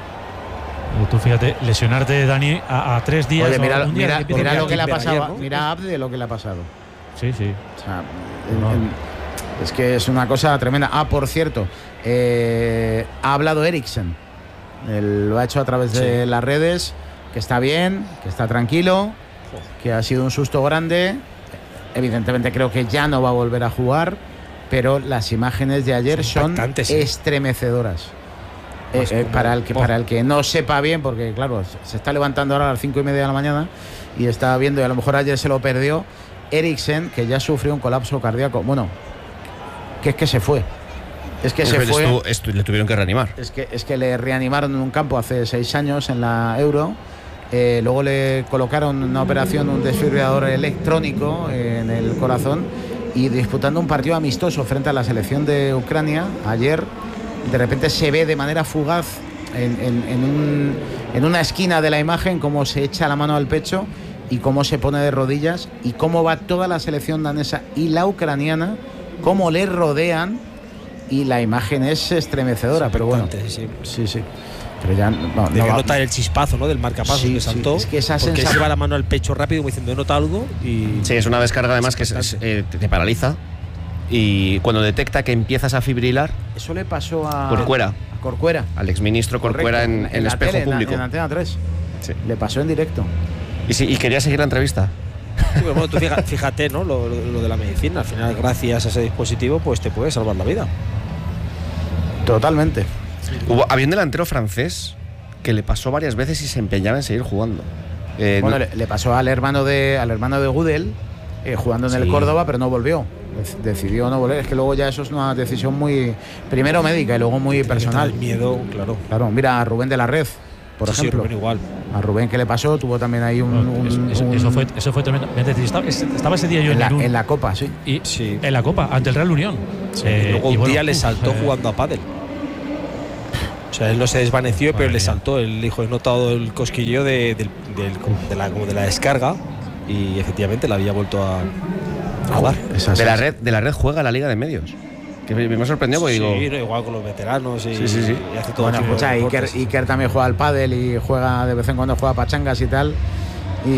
Tú fíjate, lesionarte, Dani, a, a tres días. Oye, mira, un día mira, que mira lo aquí que le ha de pasado. ayer, ¿no? Mira a Abde lo que le ha pasado. Sí, sí. O sea, en, en, es que es una cosa tremenda. Ah, por cierto, eh, ha hablado Eriksen. Él lo ha hecho a través de sí. las redes, que está bien, que está tranquilo, que ha sido un susto grande. Evidentemente creo que ya no va a volver a jugar, pero las imágenes de ayer son, son sí. estremecedoras. Eh, eh, para, el que, para el que no sepa bien, porque claro, se está levantando ahora a las cinco y media de la mañana y está viendo, y a lo mejor ayer se lo perdió, Eriksen, que ya sufrió un colapso cardíaco. Bueno, que es que se fue. Es que se fue. Estuvo, estu le tuvieron que reanimar. Es que, es que le reanimaron en un campo hace seis años en la Euro. Eh, luego le colocaron una operación, un desfibrilador electrónico en el corazón, y disputando un partido amistoso frente a la selección de Ucrania ayer, de repente se ve de manera fugaz en, en, en, un, en una esquina de la imagen cómo se echa la mano al pecho y cómo se pone de rodillas, y cómo va toda la selección danesa y la ucraniana, cómo le rodean, y la imagen es estremecedora. Pero bueno, sí, sí. sí, sí. Pero ya no, debe no notar el chispazo, ¿no? Del marcapasos sí, que saltó. Sí, es que esa porque sensación... se lleva la mano al pecho rápido como diciendo, nota algo. Y sí, es una descarga además que es, es, eh, te, te paraliza. Y cuando detecta que empiezas a fibrilar. Eso le pasó a Corcuera. A Corcuera. Al exministro Corcuera. Correcto, en, en, en el espejo tele, público. En, en Antena tres. Sí. Le pasó en directo. Y, sí, y quería seguir la entrevista. Sí, bueno, tú fíjate, fíjate ¿no? Lo, lo, lo de la medicina. Al final, gracias a ese dispositivo, pues te puede salvar la vida. Totalmente. Hubo, había un delantero francés que le pasó varias veces y se empeñaba en seguir jugando. Eh, bueno, no, le, le pasó al hermano de al hermano de Gudel, eh, jugando en sí. el Córdoba, pero no volvió. Decidió no volver. Es que luego ya eso es una decisión muy, primero médica y luego muy personal. El miedo, claro. Claro, mira a Rubén de la Red. por Sí, sí, ejemplo. Rubén igual. A Rubén, ¿qué le pasó? Tuvo también ahí un. Bueno, un- eso, eso- un- eso fue, eso fue tremendo. Estaba, estaba ese día yo en, en, la, Irún, en la Copa, sí. y Sí. en la Copa, ante el Real Unión. Eh, Y luego y un bueno, día le uf, saltó eh, jugando a pádel. O sea, él no se desvaneció, Madre pero le mía. saltó. Él dijo, he notado el cosquilleo de, del- del- de la, como de la descarga y efectivamente la había vuelto a, a dar. Es así. De la red, de la red juega la Liga de Medios. Que me, me sorprendió porque Sí, digo. no, igual con los veteranos y, Sí, sí, sí. y hace todo Bueno, tipo de escucha, Iker, deportes. Iker también juega al pádel y juega de vez en cuando juega pachangas y tal. Y,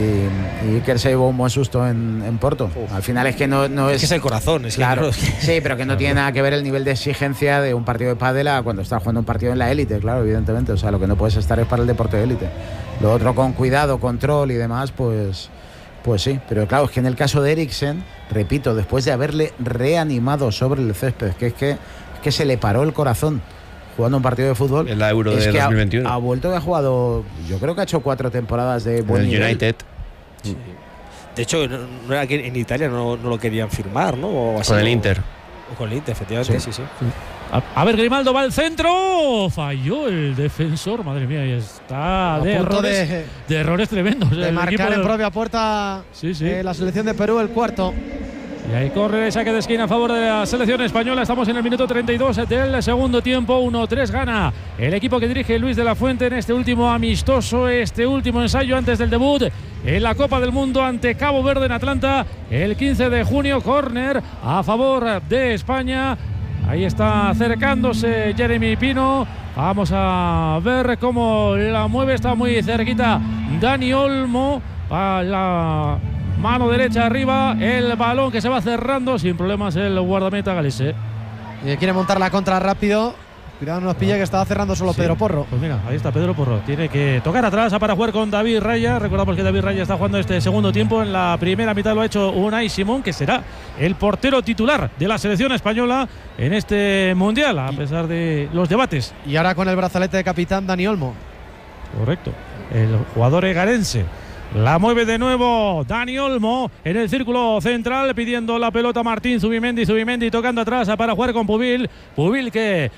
y Iker se llevó un buen susto en, en Porto. Uf. Al final es que no, no Es es. que es el corazón, es que Claro, no- sí, pero que no tiene nada que ver el nivel de exigencia de un partido de pádel a cuando estás jugando un partido en la élite, claro, evidentemente. O sea, lo que no puedes estar es para el deporte de élite. Lo otro con cuidado, control y demás, pues, pues sí. Pero claro, es que en el caso de Eriksen, repito, después de haberle reanimado sobre el césped, que es que, es que se le paró el corazón jugando un partido de fútbol. En la Euro es de que ha- dos mil veintiuno. Ha, vuelto y ha jugado, yo creo que ha hecho cuatro temporadas de En buen el nivel. United. Sí. De hecho, no, no era que en Italia no, no lo querían firmar, ¿no? O así, Con el o- Inter. O con el Inter, efectivamente, sí, sí. A, a ver, Grimaldo va al centro. Falló el defensor. Madre mía, y está A de punto errores, de, de errores tremendos. de El marcar equipo en de- propia puerta Sí, sí. eh, la selección de Perú, el cuarto. Y ahí corre el saque de esquina a favor de la selección española. Estamos en el minuto treinta y dos del segundo tiempo. uno tres gana el equipo que dirige Luis de la Fuente en este último amistoso, este último ensayo antes del debut en la Copa del Mundo ante Cabo Verde en Atlanta el quince de junio. Córner a favor de España. Ahí está acercándose Jeremy Pino. Vamos a ver cómo la mueve. Está muy cerquita Dani Olmo. A la mano derecha arriba. El balón que se va cerrando sin problemas el guardameta galese. Y quiere montar la contra rápido. Cuidado, no nos pilla que estaba cerrando solo Sí. Pedro Porro. Pues mira, ahí está Pedro Porro. Tiene que tocar atrás para jugar con David Raya. Recordamos que David Raya está jugando este segundo tiempo. En la primera mitad lo ha hecho Unai Simón, que será el portero titular de la selección española en este mundial, a pesar de los debates. Y ahora con el brazalete de capitán Dani Olmo. Correcto. El jugador egarense. La mueve de nuevo Dani Olmo en el círculo central pidiendo la pelota Martín Zubimendi. Zubimendi tocando atrás para jugar con Pubil. Pubil que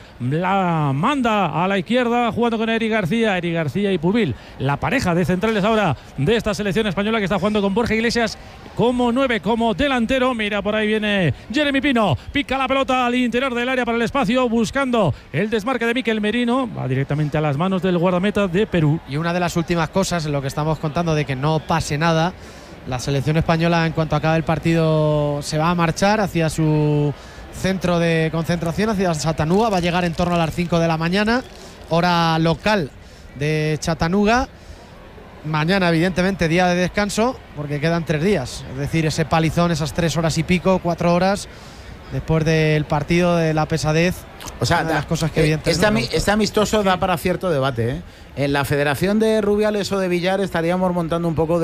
la manda a la izquierda jugando con Eric García. Eric García y Pubil. La pareja de centrales ahora de esta selección española que está jugando con Borja Iglesias como nueve, como delantero. Mira, por ahí viene Jeremy Pino. Pica la pelota al interior del área para el espacio buscando el desmarque de Mikel Merino. Va directamente a las manos del guardameta de Perú. Y una de las últimas cosas en lo que estamos contando de que no pase nada, la selección española en cuanto acabe el partido se va a marchar hacia su centro de concentración, hacia Chattanooga. Va a llegar en torno a las cinco de la mañana, hora local de Chattanooga. Mañana, evidentemente, día de descanso, porque quedan tres días. Es decir, ese palizón, esas tres horas y pico, cuatro horas, después del partido, de la pesadez. O sea, una de da- las cosas que eh, evidentemente este, no me ami- gustan. este amistoso da para cierto debate, ¿eh? En la Federación de Rubiales o de Villar estaríamos montando un poco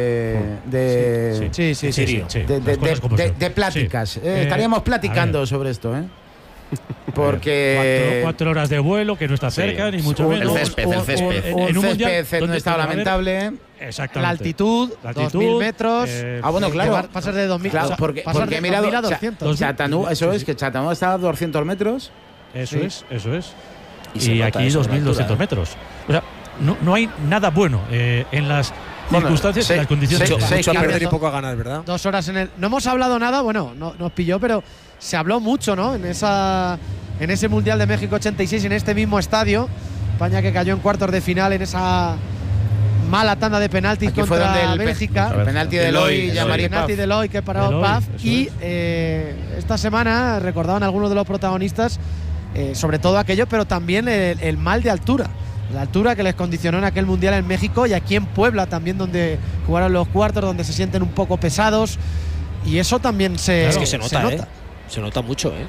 de de, Sí, sí, sí, sí. sí. de, de- Las cosas de- como de- son. de pláticas. Sí. Eh, Eh, estaríamos a platicando ver. sobre esto, ¿eh? Cuatro, Porque cuatro horas de vuelo, que no está cerca, ni mucho un- menos. un- césped, el un- césped. En- un en un mundial césped no donde está va a haber- lamentable. Exactamente. La altitud, La dos altitud, mil metros. eh, Ah, bueno, sí, claro. Llevar- pasar de dos mil, Claro, o sea, porque, pasar porque de he mirado dos mil a Cha- doscientos. Chattanooga, eso Sí, es, sí. que Chattanooga está a doscientos metros. Eso Sí. es, eso es. Y Y, se nota aquí eso, dos la mil doscientos altura, metros. O sea, no, no hay nada bueno eh, en las Bueno, circunstancias y seis- las condiciones. seis- de- seis Mucho a perder y kilómetros. poco a ganar, ¿verdad? Dos horas en el. No hemos hablado nada, bueno, no nos pilló, pero se habló mucho, ¿no? En esa en ese Mundial de México ochenta y seis, en este mismo estadio. España que cayó en cuartos de final en esa mala tanda de penaltis Aquí fue contra donde el pe- Bélgica. el penalti de Eloy, Eloy y Eloy. Jean-Marie El penalti Paf. de Eloy que paró Eloy, Paf. eso Y es. eh, esta semana recordaban algunos de los protagonistas, eh, sobre todo aquello, pero también el, el mal de altura. La altura que les condicionó en aquel Mundial en México y aquí en Puebla también, donde jugaron los cuartos, donde se sienten un poco pesados. Y eso también se, Es que se nota, ¿eh? Se nota mucho, ¿eh?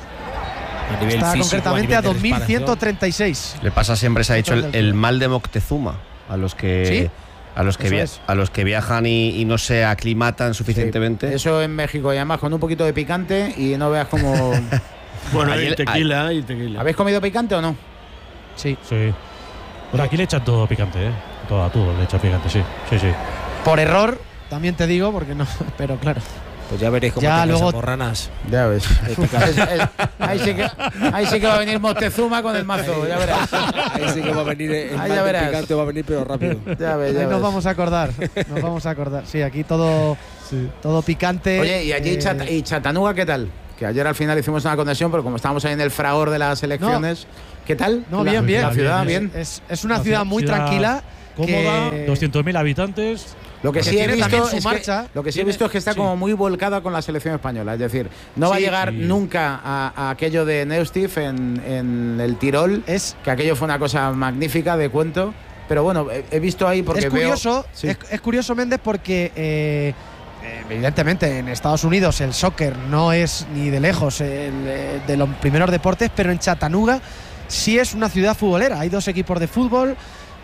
A nivel Está físico, concretamente a, nivel de dos mil ciento preparación. treinta y seis. Le pasa siempre, se ha dicho, el, Total. el mal de Moctezuma a los que ¿Sí? a los que Eso via- es. a los que viajan y, y no se aclimatan suficientemente. Eso en México, y además con un poquito de picante y no veas cómo. Bueno, Ayer- y tequila, y tequila. ¿Habéis comido picante o no? Sí. Sí. Bueno, aquí le echan todo picante, ¿eh? Todo, a todo le echan picante, sí. Sí, sí. Por error, también te digo, porque no. Pero claro. Pues ya veréis cómo Ya, tengáis luego- a Morranas. Ya ves. Es- es- ahí, sí que, ahí sí que va a venir Moctezuma con el mazo, ya verás. Ahí sí que va a venir el Ahí mal ya del verás. picante, va a venir pero rápido. Ya ves, ya Ahí nos ves. vamos a acordar. Nos vamos a acordar. Sí, aquí todo, todo picante. Oye, ¿y allí eh, Chata- y Chattanooga qué tal? Que ayer al final hicimos una conexión, pero como estábamos ahí en el fragor de las elecciones, ¿qué tal? No, La- bien, bien. La ciudad, Bien, bien. Es, es una Una ciudad ciudad- muy ciudad tranquila. Cómoda, que- doscientos mil habitantes. Lo que que sí he tiene visto también su es marcha. que, lo que sí he Tiene- visto es que está sí. como muy volcada con la selección española. Es decir, no va a Sí, llegar sí. nunca a, a aquello de Neustift en, en el Tirol, Es, que aquello fue una cosa magnífica de cuento. Pero bueno, he, he visto ahí porque es curioso, veo, sí. es, es curioso, Méndez, porque eh, evidentemente en Estados Unidos el soccer no es ni de lejos el, eh, de los primeros deportes, pero en Chattanooga sí es una ciudad futbolera. Hay dos equipos de fútbol,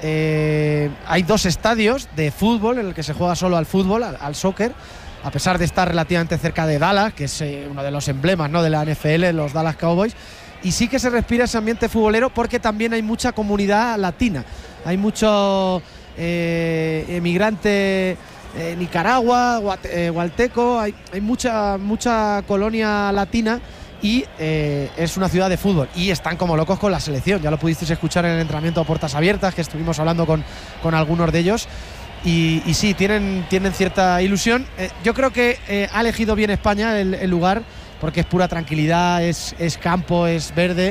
eh, hay dos estadios de fútbol en el que se juega solo al fútbol, al, al soccer, a pesar de estar relativamente cerca de Dallas, que es eh, uno de los emblemas, ¿no?, de la N F L, los Dallas Cowboys. Y sí que se respira ese ambiente futbolero porque también hay mucha comunidad latina. Hay mucho eh, emigrante eh, Nicaragua, guate- eh, guateco, hay, hay mucha, mucha colonia latina y eh, es una ciudad de fútbol. Y están como locos con la selección. Ya lo pudisteis escuchar en el entrenamiento a puertas abiertas, que estuvimos hablando con, con algunos de ellos. Y, y sí, tienen, tienen cierta ilusión. Eh, yo creo que eh, ha elegido bien España el, el lugar, porque es pura tranquilidad, es, es campo, es verde.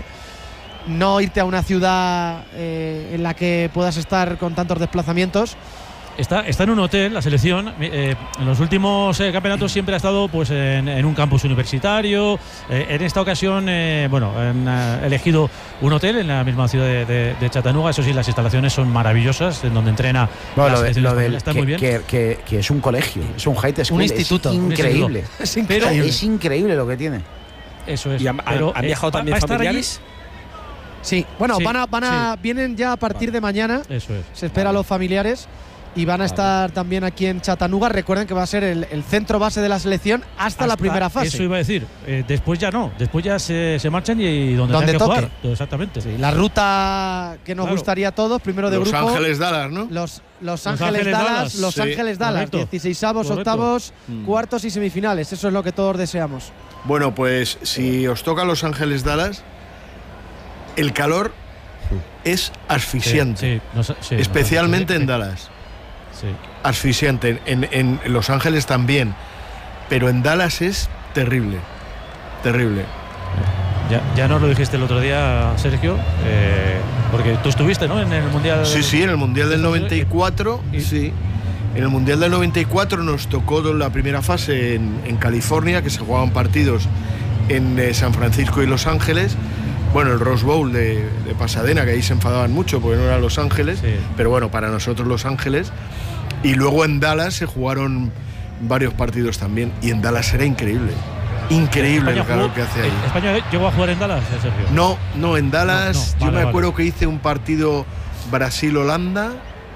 No irte a una ciudad eh, en la que puedas estar con tantos desplazamientos. Está, está en un hotel, la selección. eh, en los últimos eh, campeonatos siempre ha estado pues en, en un campus universitario. Eh, en esta ocasión, eh, bueno, han eh, elegido un hotel en la misma ciudad de, de- de Chattanooga. Eso sí, las instalaciones son maravillosas, en donde entrena Bueno, la lo, de- selección lo española. del Está que, muy bien. que- que- que es un colegio, es un high school, Un es instituto, un increíble. Es Pero increíble. es increíble lo que tiene. Eso es. ¿Y han, Pero, han eh, viajado va- también va a estar allí- familiares? Sí, bueno, Sí, van a, van a, vienen ya a partir de mañana. Eso es. Se espera a los familiares y van a estar también aquí en Chattanooga. Recuerden que va a ser el, el centro base de la selección hasta, la Hasta- primera fase. Eso iba a decir. Eh, después ya no. Después ya se, se marchan y, y donde, Donde tengan que toque. jugar. Exactamente. Sí, la ruta que nos Claro. gustaría a todos, primero de Los grupo. Ángeles Dallas, ¿no? Los, los Los Ángeles, Ángeles Dallas, Dallas. Los Sí, Ángeles Dallas, correcto. dieciseisavos, Correcto. octavos, Mm. cuartos y semifinales. Eso es lo que todos deseamos. Bueno, pues si os toca Los Ángeles Dallas, el calor es asfixiante. Sí, sí, nos- sí, especialmente nos- en Dallas. Sí. Asfixiante. En, en- en Los Ángeles también. Pero en Dallas es terrible. Terrible. Ya, ya nos lo dijiste el otro día, Sergio, eh, porque tú estuviste, ¿no?, en el Mundial. Sí, sí, en el Mundial del noventa y cuatro, Y- sí. En el Mundial del noventa y cuatro nos tocó la primera fase en, en California, que se jugaban partidos en eh, San Francisco y Los Ángeles. Bueno, el Rose Bowl de, de Pasadena, que ahí se enfadaban mucho porque no era Los Ángeles, Sí. pero bueno, para nosotros Los Ángeles. Y luego en Dallas se jugaron varios partidos también, y en Dallas era increíble. Increíble el España calor jugó- que hace ahí. eh, ¿España llegó a jugar en Dallas, eh, Sergio? No, no, en Dallas No, no, yo vale, me acuerdo vale. que hice un partido Brasil-Holanda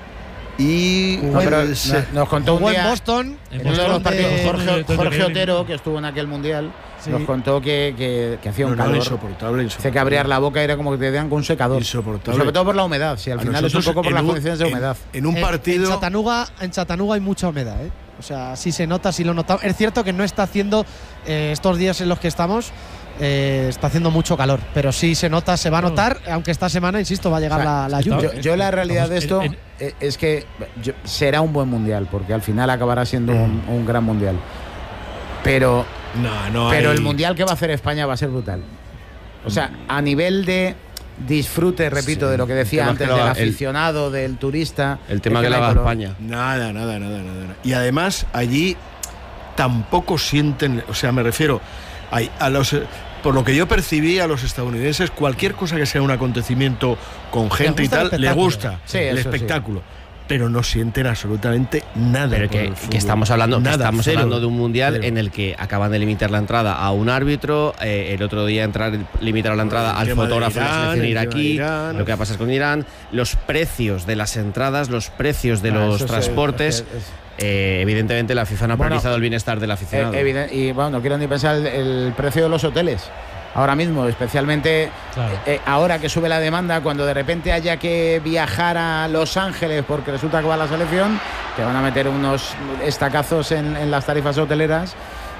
y No, pero eh, se- nos, nos contó un Jugó en día Boston. En en uno de los Boston, partidos, de- Jorge, de- de- Jorge de- Otero, que estuvo en aquel mundial, Sí. nos contó que, que, que hacía un no, no, calor. insoportable, Dice insoportable. que abrir la boca era como que te dan con un secador. Insoportable. Sobre todo por la humedad, si al A final es un nosotros poco por en las un- condiciones de en- humedad. En un En- partido. En Chattanooga, en Chattanooga hay mucha humedad, ¿eh? O sea, sí se nota, sí lo notamos. Es cierto que no está haciendo eh, estos días en los que estamos, eh, está haciendo mucho calor, pero sí se nota, se va a Claro. notar, aunque esta semana, insisto, va a llegar O sea, la, la está- lluvia. Yo, yo la realidad de esto Estamos eh, es que yo- será un buen mundial, porque al final acabará siendo un, un gran mundial. Pero, No, no pero hay- el mundial que va a hacer España va a ser brutal. O sea, a nivel de disfrute, repito, Sí. de lo que decía El tema antes, que lo del haga- el- aficionado, del turista. El tema es que le no hay haga color. España. Nada, nada, nada, nada, nada. Y además allí tampoco sienten, o sea, me refiero a, a los, eh, por lo que yo percibí a los estadounidenses, cualquier cosa que sea un acontecimiento con gente y gusta el tal, le espectáculo. gusta Sí, el eso sí. espectáculo. Pero no sienten absolutamente nada. Pero por que, el que fútbol. estamos hablando, que Nada, estamos cero, hablando de un mundial cero. en el que acaban de limitar la entrada a un árbitro, eh, el otro día entrar limitaron la entrada El al tema de fotógrafo de la Irán, selección el tema iraquí, de Irán. lo que va a pasar con Irán, los precios de las entradas, los precios de Ah, los eso se- transportes. es- es- eh, evidentemente la FIFA no ha Bueno, priorizado el bienestar del aficionado. Eh, eviden- y bueno, no quiero ni pensar el, el precio de los hoteles. Ahora mismo, especialmente Claro. eh, ahora que sube la demanda, cuando de repente haya que viajar a Los Ángeles porque resulta que va la selección, te van a meter unos estacazos en, en las tarifas hoteleras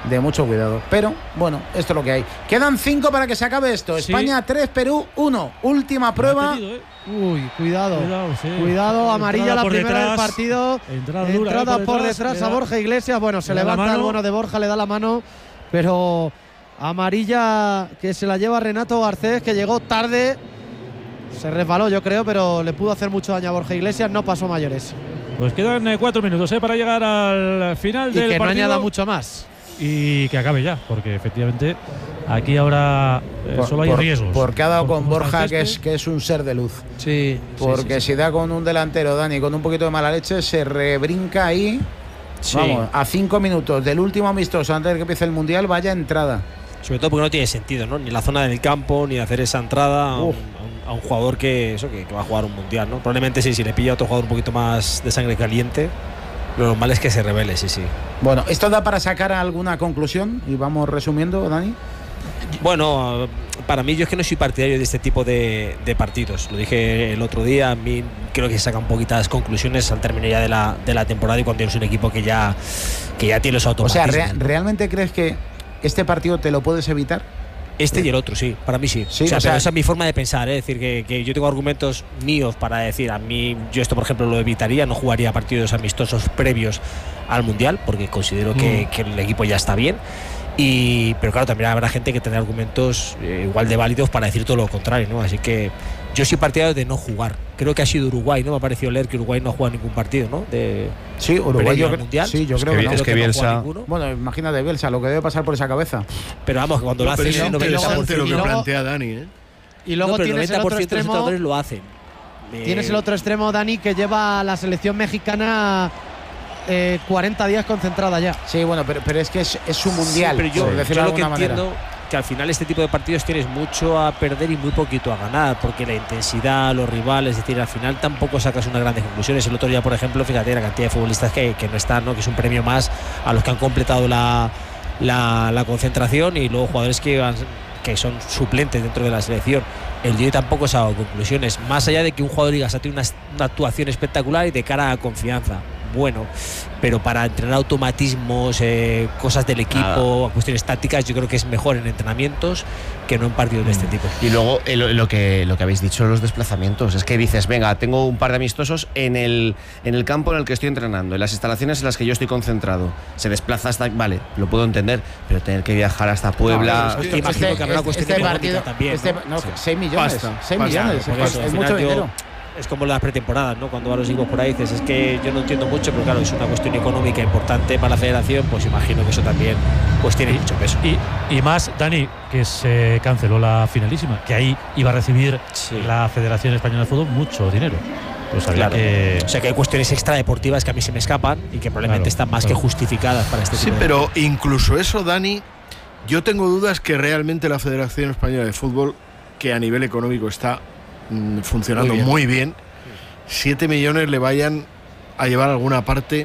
de mucho cuidado. Pero bueno, esto es lo que hay. Quedan cinco para que se acabe esto. Sí. España tres, Perú uno. Última prueba. Tenido, ¿eh? Uy, cuidado. Cuidado, sí. Cuidado, amarilla Entrada la por primera detrás, del partido. entrada dura, Entrada ¿eh? por le detrás da- a Borja Iglesias. Bueno, se le da la levanta el mano. bono de Borja, le da la mano. Pero amarilla que se la lleva Renato Garcés, que llegó tarde. Se resbaló, yo creo, pero le pudo hacer mucho daño a Borja Iglesias. No pasó mayores. Pues quedan eh, cuatro minutos eh, para llegar al final Y del que no partido. añada mucho más. Y que acabe ya, porque efectivamente aquí ahora eh, Por- solo hay por- riesgos. Porque ha dado Por con cómo está Borja, el que es, césped. que es un ser de luz. Sí. Porque si da con un delantero, Dani, con un poquito de mala leche, se rebrinca ahí. Sí. Vamos, a cinco minutos del último amistoso antes de que empiece el Mundial, vaya entrada. Sobre todo porque no tiene sentido, ¿no? Ni la zona del campo, ni hacer esa entrada a un, Uf. a un- a un jugador que, eso, que, que va a jugar un mundial, ¿no? Probablemente sí, si le pilla a otro jugador un poquito más de sangre caliente, lo normal es que se revele, sí, sí. Bueno, ¿esto da para sacar alguna conclusión? Y vamos resumiendo, Dani. Bueno, para mí yo es que no soy partidario de este tipo de, de partidos. Lo dije el otro día, a mí creo que se sacan poquitas conclusiones al término ya de la, de la temporada y cuando tienes un equipo que ya, que ya tiene los O sea, automatismos. ¿re- ¿realmente crees que este partido te lo puedes evitar? Este y el otro, sí, para mí sí. Sí, o sea, o sea- pero esa es mi forma de pensar, ¿eh? Es decir, que, que yo tengo argumentos míos para decir, a mí, yo esto por ejemplo lo evitaría, no jugaría partidos amistosos previos al Mundial, porque considero que, que el equipo ya está bien. Y, pero claro, también habrá gente que tendrá argumentos eh, igual de válidos para decir todo lo contrario, ¿no? Así que yo soy partidario de no jugar. Creo que ha sido Uruguay, ¿no? Me ha parecido leer que Uruguay no ha jugado ningún partido, ¿no? De, Sí, Uruguay previo yo al cre- Mundial. Sí, yo Es creo que que no. es que no ha jugado Bielsa- ninguno. Bueno, imagínate, Bielsa, lo que debe pasar por esa cabeza. Pero vamos, que cuando No, lo pero hacen es el noventa por interesante lo ciento que y luego- plantea Dani, ¿eh? Y luego no, pero tienes el el noventa por otro ciento de los extremo. entrenadores lo hacen. Eh, Tienes el otro extremo, Dani, que lleva a la selección mexicana eh, cuarenta días concentrada ya. Sí, bueno, pero, pero es que es, es su mundial, Sí, pero yo, por decirlo yo de lo que alguna manera. entiendo que al final este tipo de partidos tienes mucho a perder y muy poquito a ganar, porque la intensidad, los rivales, es decir, al final tampoco sacas unas grandes conclusiones. El otro día, por ejemplo, fíjate la cantidad de futbolistas que, que no están, ¿no? Que es un premio más a los que han completado la, la, la concentración y luego jugadores que, han- que son suplentes dentro de la selección. El día tampoco se ha dado conclusiones, más allá de que un jugador diga, ha tenido una, una actuación espectacular y de cara a confianza. Bueno, pero para entrenar automatismos, eh, cosas del equipo, cuestiones tácticas, yo creo que es mejor en entrenamientos que no en partidos de este tipo. Y luego eh, lo, lo que, lo que habéis dicho, los desplazamientos. Es que dices, venga, tengo un par de amistosos en el, en el campo en el que estoy entrenando, en las instalaciones en las que yo estoy concentrado. Se desplaza hasta. Vale, lo puedo entender, pero tener que viajar hasta Puebla. No, es que- Imagino que habrá una cuestión este económica partido, también, este, ¿no? no, Sí. seis millones. Pasta, seis pasta, millones, Por es, eso, es al mucho final yo- dinero. Es como las pretemporadas, ¿no? Cuando van los equipos por ahí dices, es que yo no entiendo mucho, pero claro, es una cuestión económica importante para la federación, pues imagino que eso también pues tiene mucho peso. Y, y más, Dani, que se canceló la finalísima, que ahí iba a recibir Sí. la Federación Española de Fútbol mucho dinero. Pues había Claro. que. O sea que hay cuestiones extradeportivas que a mí se me escapan y que probablemente Claro, están más claro. que justificadas para este Sí, tipo de- pero incluso eso, Dani, yo tengo dudas que realmente la Federación Española de Fútbol, que a nivel económico está mm, funcionando Muy muy bien. bien, siete millones le vayan a llevar a alguna parte.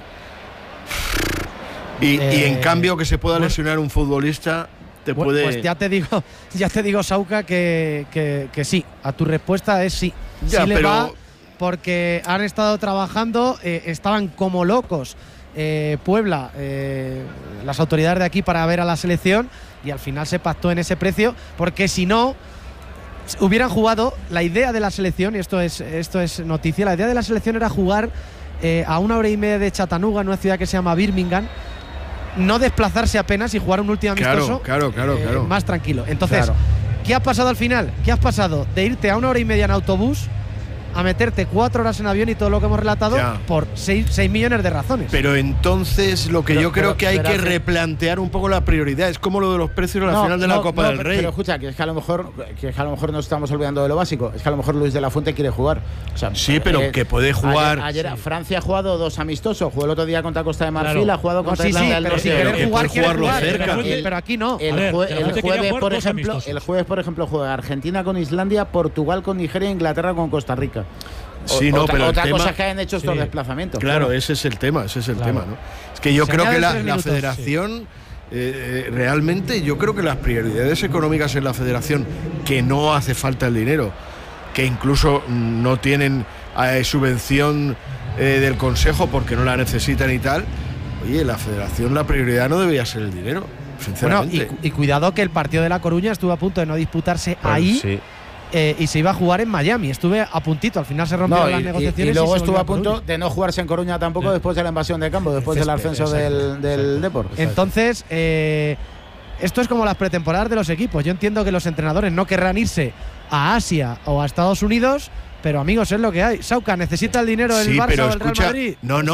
Y, y en Eh, cambio que se pueda bueno. lesionar un futbolista, te Bueno, puede. Pues ya te digo, ya te digo, Sauca, que, que, que sí. A tu respuesta es sí. Ya, sí le pero- va porque han estado trabajando, eh, estaban como locos. eh, Puebla, eh, las autoridades de aquí para ver a la selección y al final se pactó en ese precio porque si no hubieran jugado, la idea de la selección, y esto es, esto es noticia, la idea de la selección era jugar eh, a una hora y media de Chattanooga, en una ciudad que se llama Birmingham, no desplazarse apenas y jugar un último Claro, amistoso claro, claro, eh, claro. más tranquilo. Entonces, Claro. ¿qué has pasado al final? ¿Qué has pasado de irte a una hora y media en autobús a meterte cuatro horas en avión y todo lo que hemos relatado Ya. por seis, seis millones de razones? Pero entonces lo que Pero- yo creo pero- que hay pero que hace- replantear un poco la prioridad. Es como lo de los precios a la No, final de no, la Copa no, del pero- Rey. Pero escucha, que es que a lo mejor que es que a lo mejor nos estamos olvidando de lo básico. Es que a lo mejor Luis de la Fuente quiere jugar. O sea, Sí, pero que puede jugar. Ayer, ayer Francia ha jugado dos amistosos. Jugó el otro día contra Costa de Marfil, Claro. ha jugado No, contra sí, sí, Irlanda del pero si Norte. querer que jugar, puede quiere jugarlo jugar, cerca. pero, El- pero aquí no. El, A ver, jue- de la el Fuente quería jueves, jugar por dos ejemplo, amistosos. el jueves, por ejemplo, juega Argentina con Islandia, Portugal con Nigeria, Inglaterra con Costa Rica. O- Sí, no, otra, pero el otra tema- cosa es que hayan hecho estos Sí. desplazamientos. Claro, ese es el tema, ese es el Claro. tema, ¿no? Es que yo Se creo que añaden la, tres la minutos, federación, eh, realmente, yo creo que las prioridades económicas en la federación, que no hace falta el dinero, que incluso no tienen eh, subvención eh, del Consejo porque no la necesitan y tal, oye, la federación la prioridad no debería ser el dinero. sinceramente. Bueno, y, y cuidado que el partido de La Coruña estuvo a punto de no disputarse Bueno, ahí. sí. Eh, y se iba a jugar en Miami. Estuve a puntito, al final se rompieron No, las y, negociaciones. y, y luego se estuvo volvió a punto Coruña. de no jugarse en Coruña tampoco Sí. después de la invasión de campo, después del Césped, ascenso del, exacto, del exacto. Depor. Entonces, eh, esto es como las pretemporadas de los equipos. Yo entiendo que los entrenadores no querrán irse a Asia o a Estados Unidos, pero amigos, es lo que hay. Sauca, ¿necesita el dinero del Sí, Barça pero o el Real escucha, Madrid? no, no,